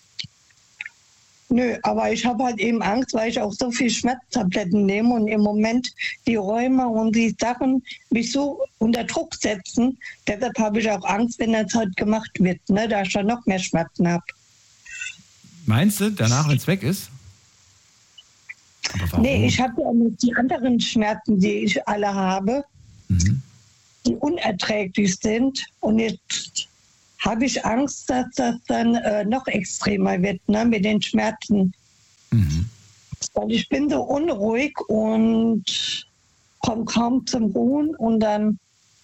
Nö, aber ich habe halt eben Angst, weil ich auch so viel Schmerztabletten nehme und im Moment die Rheuma und die Sachen mich so unter Druck setzen. Deshalb habe ich auch Angst, wenn das halt gemacht wird, ne, da ich dann noch mehr Schmerzen habe. Meinst du, danach, wenn es weg ist? Aber warum? Nee, ich habe ja nicht die anderen Schmerzen, die ich alle habe, die unerträglich sind. Und jetzt habe ich Angst, dass das dann noch extremer wird, ne, mit den Schmerzen. Weil ich bin so unruhig und komme kaum zum Ruhen und dann...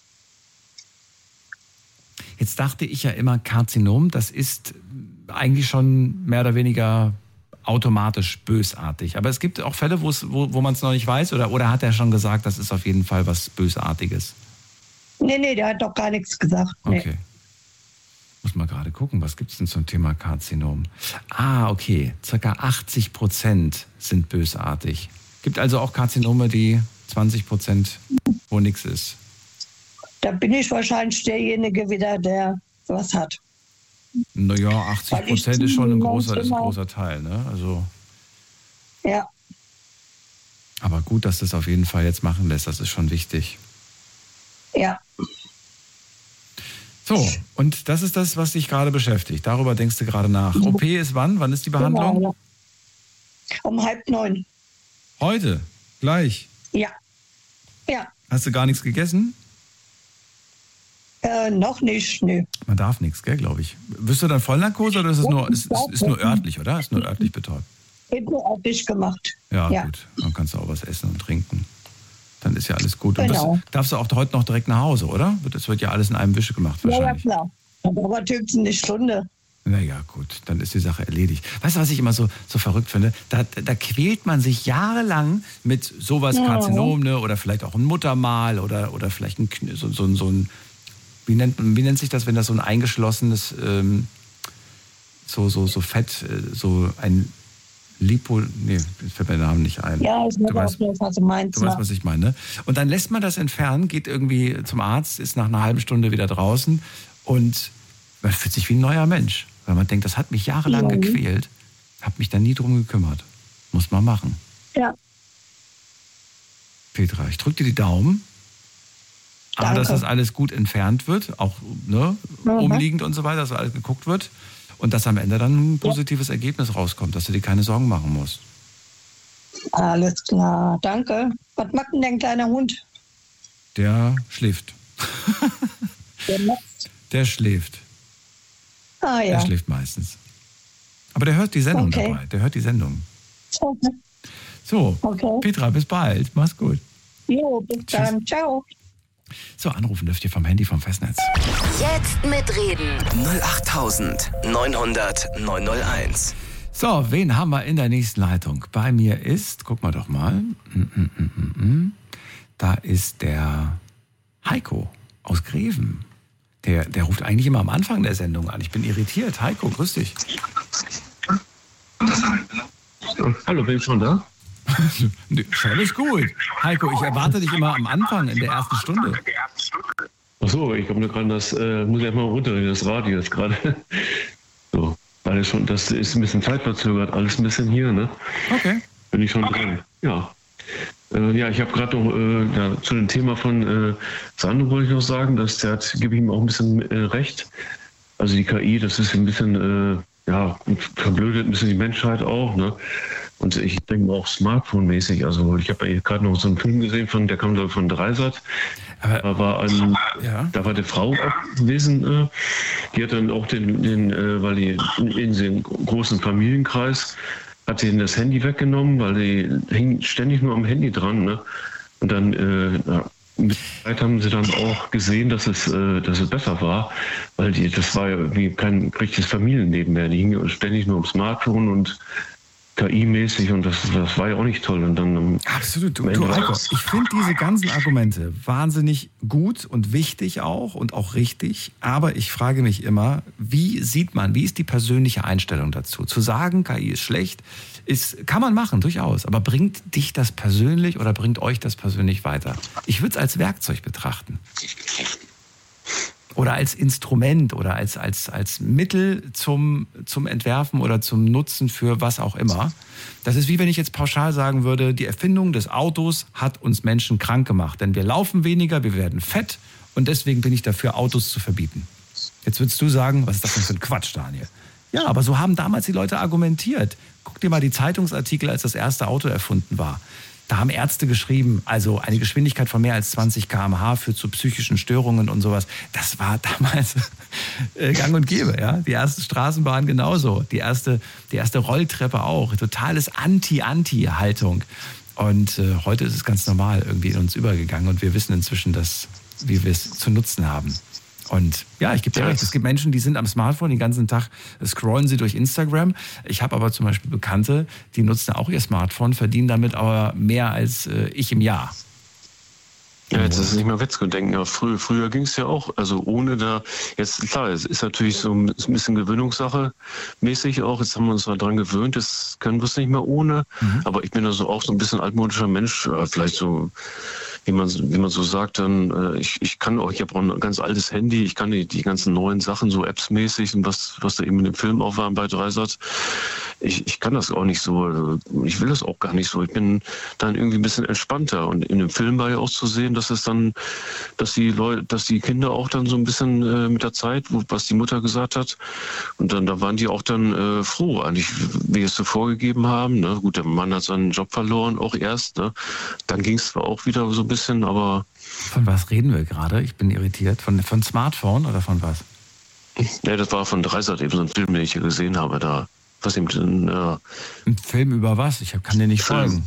Jetzt dachte ich ja immer, Karzinom, das ist eigentlich schon mehr oder weniger automatisch bösartig. Aber es gibt auch Fälle, wo man es noch nicht weiß, oder hat er schon gesagt, das ist auf jeden Fall was Bösartiges? Nee, der hat doch gar nichts gesagt. Nee. Okay. Muss mal gerade gucken, was gibt es denn zum Thema Karzinom? Ah, okay. Circa 80% sind bösartig. Gibt also auch Karzinome, die 20%, wo nichts ist. Da bin ich wahrscheinlich derjenige wieder, der was hat. Naja, 80% ist schon ein großer Teil, ne? Also. Ja. Aber gut, dass das auf jeden Fall jetzt machen lässt, das ist schon wichtig. Ja. So, und das ist das, was dich gerade beschäftigt. Darüber denkst du gerade nach. OP ist wann? Wann ist die Behandlung? Genau. Um 8:30. Heute? Gleich? Ja. Ja. Hast du gar nichts gegessen? Noch nicht, nö. Man darf nichts, gell, glaube ich. Wirst du dann Vollnarkose oder ist es nur örtlich, oder? Ist nur örtlich betäubt? Ist nur örtlich gemacht. Ja, gut. Dann kannst du auch was essen und trinken. Dann ist ja alles gut. Genau. Darfst du auch heute noch direkt nach Hause, oder? Das wird ja alles in einem Wische gemacht wahrscheinlich. Ja, klar. Aber höchstens eine Stunde. Naja, gut, dann ist die Sache erledigt. Weißt du, was ich immer so verrückt finde? Da quält man sich jahrelang mit sowas Karzinom, ne? Oder vielleicht auch ein Muttermal oder vielleicht so ein wie nennt sich das, wenn das so ein eingeschlossenes so Fett, so ein Lipo, nee, fällt mir der Name nicht ein. Ja, ich weiß, was du meinst. Du weißt, was ich meine. Und dann lässt man das entfernen, geht irgendwie zum Arzt, ist nach einer halben Stunde wieder draußen und man fühlt sich wie ein neuer Mensch. Weil man denkt, das hat mich jahrelang gequält, habe mich da nie drum gekümmert. Muss man machen. Ja. Petra, ich drücke dir die Daumen. Danke. Dass das alles gut entfernt wird, auch umliegend und so weiter, dass alles geguckt wird und dass am Ende dann ein positives Ergebnis rauskommt, dass du dir keine Sorgen machen musst. Alles klar, danke. Was macht denn dein kleiner Hund? Der schläft. Der schläft. Ah ja. Der schläft meistens. Aber der hört die Sendung dabei. Der hört die Sendung. Okay. So, Petra, bis bald. Mach's gut. Jo, bis dann. Ciao. So, anrufen dürft ihr vom Handy vom Festnetz. Jetzt mitreden. 08900 901. So, wen haben wir in der nächsten Leitung? Bei mir ist, guck mal doch mal, da ist der Heiko aus Greven. Der ruft eigentlich immer am Anfang der Sendung an. Ich bin irritiert. Heiko, grüß dich. Hallo, bin ich schon da? Schon ist gut. Heiko, ich erwarte dich immer am Anfang, in der ersten Stunde. Ach so, ich habe nur gerade muss ich erstmal runterreden, das Radio ist gerade. So, alles schon, das ist ein bisschen zeitverzögert, alles ein bisschen hier, ne? Okay. Bin ich schon dran. Ja. Ja, ich habe gerade noch zu dem Thema von Sandro wollte ich noch sagen, gebe ich ihm auch ein bisschen recht. Also die KI, das ist ein bisschen, verblödet ein bisschen die Menschheit auch, ne? Und ich denke auch Smartphone-mäßig. Also ich habe gerade noch so einen Film gesehen, der kam glaube ich von Dreisat. Da war die Frau gewesen, die hat dann auch weil die in diesem großen Familienkreis hat sie das Handy weggenommen, weil die hing ständig nur am Handy dran. Ne? Und dann mit der Zeit haben sie dann auch gesehen, dass es besser war, weil das war ja irgendwie kein richtiges Familienleben mehr. Die hingen ständig nur am Smartphone und KI-mäßig und das war ja auch nicht toll. Und dann absolut. Du Heiko, ich finde diese ganzen Argumente wahnsinnig gut und wichtig und auch richtig. Aber ich frage mich immer, wie ist die persönliche Einstellung dazu? Zu sagen, KI ist schlecht, kann man machen, durchaus. Aber bringt dich das persönlich oder bringt euch das persönlich weiter? Ich würde es als Werkzeug betrachten. Oder als Instrument oder als Mittel zum Entwerfen oder zum Nutzen für was auch immer. Das ist wie wenn ich jetzt pauschal sagen würde, die Erfindung des Autos hat uns Menschen krank gemacht. Denn wir laufen weniger, wir werden fett und deswegen bin ich dafür, Autos zu verbieten. Jetzt würdest du sagen, was ist das denn für ein Quatsch, Daniel? Ja, aber so haben damals die Leute argumentiert. Guck dir mal die Zeitungsartikel, als das erste Auto erfunden war. Da haben Ärzte geschrieben, also eine Geschwindigkeit von mehr als 20 km/h führt zu psychischen Störungen und sowas. Das war damals gang und gäbe. Ja? Die erste Straßenbahn genauso, die erste Rolltreppe auch. Totales Anti-Haltung. Und heute ist es ganz normal irgendwie in uns übergegangen und wir wissen inzwischen, wie wir es zu nutzen haben. Und ja, ich gebe dir recht, es gibt Menschen, die sind am Smartphone den ganzen Tag, scrollen sie durch Instagram. Ich habe aber zum Beispiel Bekannte, die nutzen auch ihr Smartphone, verdienen damit aber mehr als ich im Jahr. Ja, jetzt ist es nicht mehr Wettgedenken. Ja, früher ging es ja auch, also ohne da, jetzt klar, es ist natürlich so ein bisschen Gewöhnungssache mäßig auch, jetzt haben wir uns daran gewöhnt, das können wir es nicht mehr ohne, aber ich bin also auch so ein bisschen altmodischer Mensch, vielleicht so, wie man so sagt, dann ich habe auch ein ganz altes Handy, ich kann die ganzen neuen Sachen, so Apps-mäßig und was da eben in dem Film auch war bei Dreisat, ich kann das auch nicht so, ich will das auch gar nicht so, ich bin dann irgendwie ein bisschen entspannter und in dem Film war ja auch zu sehen, dass die Kinder auch dann so ein bisschen mit der Zeit, was die Mutter gesagt hat, und dann da waren die auch dann froh, eigentlich, wie es so vorgegeben haben. Ne? Gut, der Mann hat seinen Job verloren, auch erst. Ne? Dann ging es zwar auch wieder so ein bisschen, aber... Von was reden wir gerade? Ich bin irritiert. Von Smartphone oder von was? Ja, das war von Dreisat eben so ein Film, den ich hier gesehen habe. Da, was eben, ein Film über was? Kann dir nicht folgen.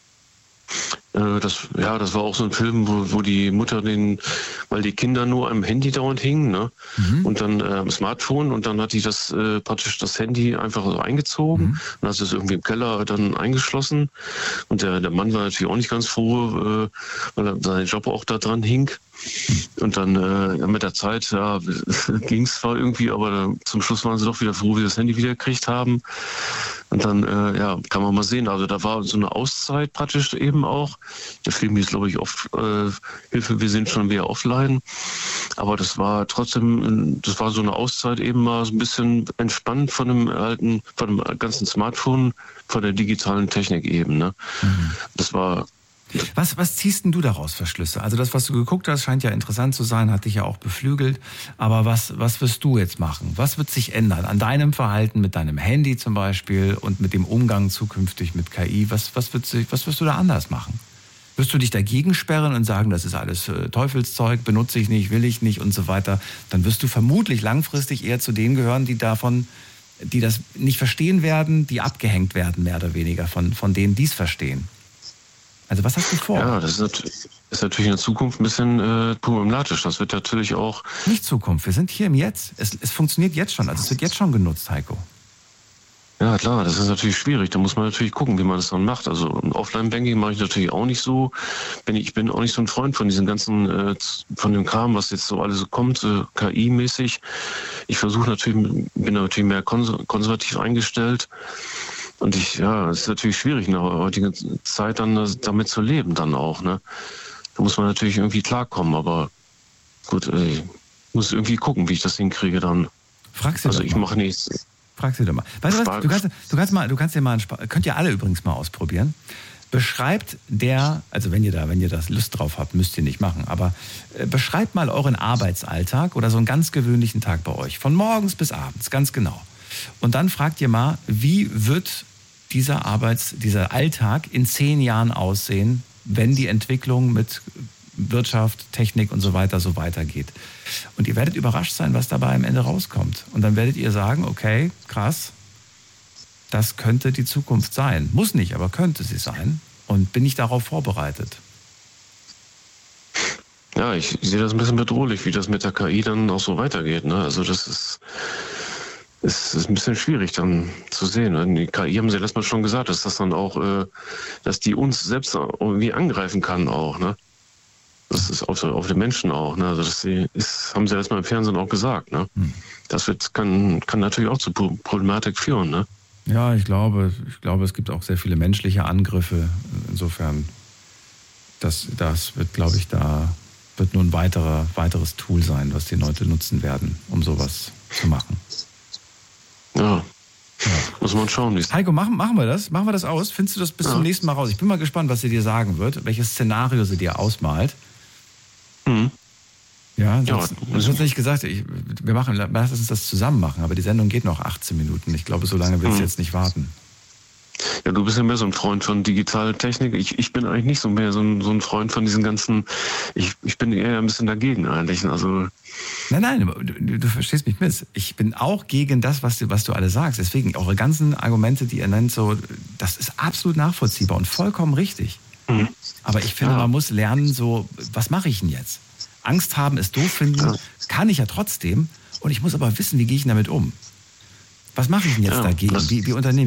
Das war auch so ein Film, wo die Mutter weil die Kinder nur am Handy dauernd hingen, ne? Und dann am Smartphone und dann hat die praktisch das Handy einfach so eingezogen und hat es irgendwie im Keller dann eingeschlossen und der Mann war natürlich auch nicht ganz froh, weil sein Job auch da dran hing. Und dann mit der Zeit ging es zwar irgendwie, aber zum Schluss waren sie doch wieder froh, wie sie das Handy wieder gekriegt haben. Und dann kann man mal sehen, also da war so eine Auszeit praktisch eben auch. Der Film hieß, glaube ich, oft Hilfe, wir sind schon wieder offline. Aber das war trotzdem, das war so eine Auszeit eben mal so ein bisschen entspannt von dem ganzen Smartphone, von der digitalen Technik eben. Ne? Das war... Was ziehst denn du daraus für Schlüsse? Also das, was du geguckt hast, scheint ja interessant zu sein, hat dich ja auch beflügelt. Aber was wirst du jetzt machen? Was wird sich ändern an deinem Verhalten mit deinem Handy zum Beispiel und mit dem Umgang zukünftig mit KI? Was wirst du da anders machen? Wirst du dich dagegen sperren und sagen, das ist alles Teufelszeug, benutze ich nicht, will ich nicht und so weiter? Dann wirst du vermutlich langfristig eher zu denen gehören, die das nicht verstehen werden, die abgehängt werden, mehr oder weniger, von denen, die es verstehen. Also was hast du vor? Ja, das ist natürlich in der Zukunft ein bisschen problematisch. Das wird natürlich auch... Nicht Zukunft, wir sind hier im Jetzt. Es funktioniert jetzt schon, also es wird jetzt schon genutzt, Heiko. Ja, klar, das ist natürlich schwierig. Da muss man natürlich gucken, wie man das dann macht. Also Offline-Banking mache ich natürlich auch nicht so. Ich bin auch nicht so ein Freund von diesen ganzen, von dem Kram, was jetzt so alles so kommt, KI-mäßig. Ich bin natürlich mehr konservativ eingestellt. Und es ist natürlich schwierig in der heutigen Zeit dann damit zu leben dann auch. Ne? Da muss man natürlich irgendwie klarkommen, aber gut, ich muss irgendwie gucken, wie ich das hinkriege dann. Fragst du also ich mache nichts. Fragst du doch mal. Weißt du was? Könnt ihr alle übrigens mal ausprobieren. Beschreibt also wenn ihr das Lust drauf habt, müsst ihr nicht machen, aber beschreibt mal euren Arbeitsalltag oder so einen ganz gewöhnlichen Tag bei euch. Von morgens bis abends, ganz genau. Und dann fragt ihr mal, wie wird dieser Alltag in 10 Jahren aussehen, wenn die Entwicklung mit Wirtschaft, Technik und so weiter so weitergeht. Und ihr werdet überrascht sein, was dabei am Ende rauskommt. Und dann werdet ihr sagen, okay, krass, das könnte die Zukunft sein. Muss nicht, aber könnte sie sein. Und bin ich darauf vorbereitet? Ja, ich sehe das ein bisschen bedrohlich, wie das mit der KI dann auch so weitergeht. Ne? Also das ist... ist ein bisschen schwierig dann zu sehen. Die KI haben sie letztes Mal schon gesagt, dass das dann auch, dass die uns selbst irgendwie angreifen kann auch, ne? Das ist auf den Menschen auch, ne? Also haben sie letztes Mal im Fernsehen auch gesagt, ne? Das kann natürlich auch zu Problematik führen, ne? Ja, ich glaube, es gibt auch sehr viele menschliche Angriffe. Insofern, das wird, glaube ich, wird nur ein weiteres Tool sein, was die Leute nutzen werden, um sowas zu machen. Ja. Muss man schauen. Heiko, machen wir das? Machen wir das aus? Findest du das bis zum nächsten Mal raus? Ich bin mal gespannt, was sie dir sagen wird, welches Szenario sie dir ausmalt. Ja, sonst nicht gesagt, lass uns das zusammen machen, aber die Sendung geht noch 18 Minuten. Ich glaube, so lange willst du jetzt nicht warten. Ja, du bist ja mehr so ein Freund von digitaler Technik. Ich bin eigentlich nicht so mehr so ein Freund von diesen ganzen, ich bin eher ein bisschen dagegen eigentlich. Also Nein, du verstehst mich miss. Ich bin auch gegen das, was du alle sagst. Deswegen, eure ganzen Argumente, die ihr nennt, so, das ist absolut nachvollziehbar und vollkommen richtig. Aber ich finde, man muss lernen, so, was mache ich denn jetzt? Angst haben, es doof finden, kann ich ja trotzdem. Und ich muss aber wissen, wie gehe ich damit um? Was mache ich denn jetzt dagegen? Wie unternehme ich?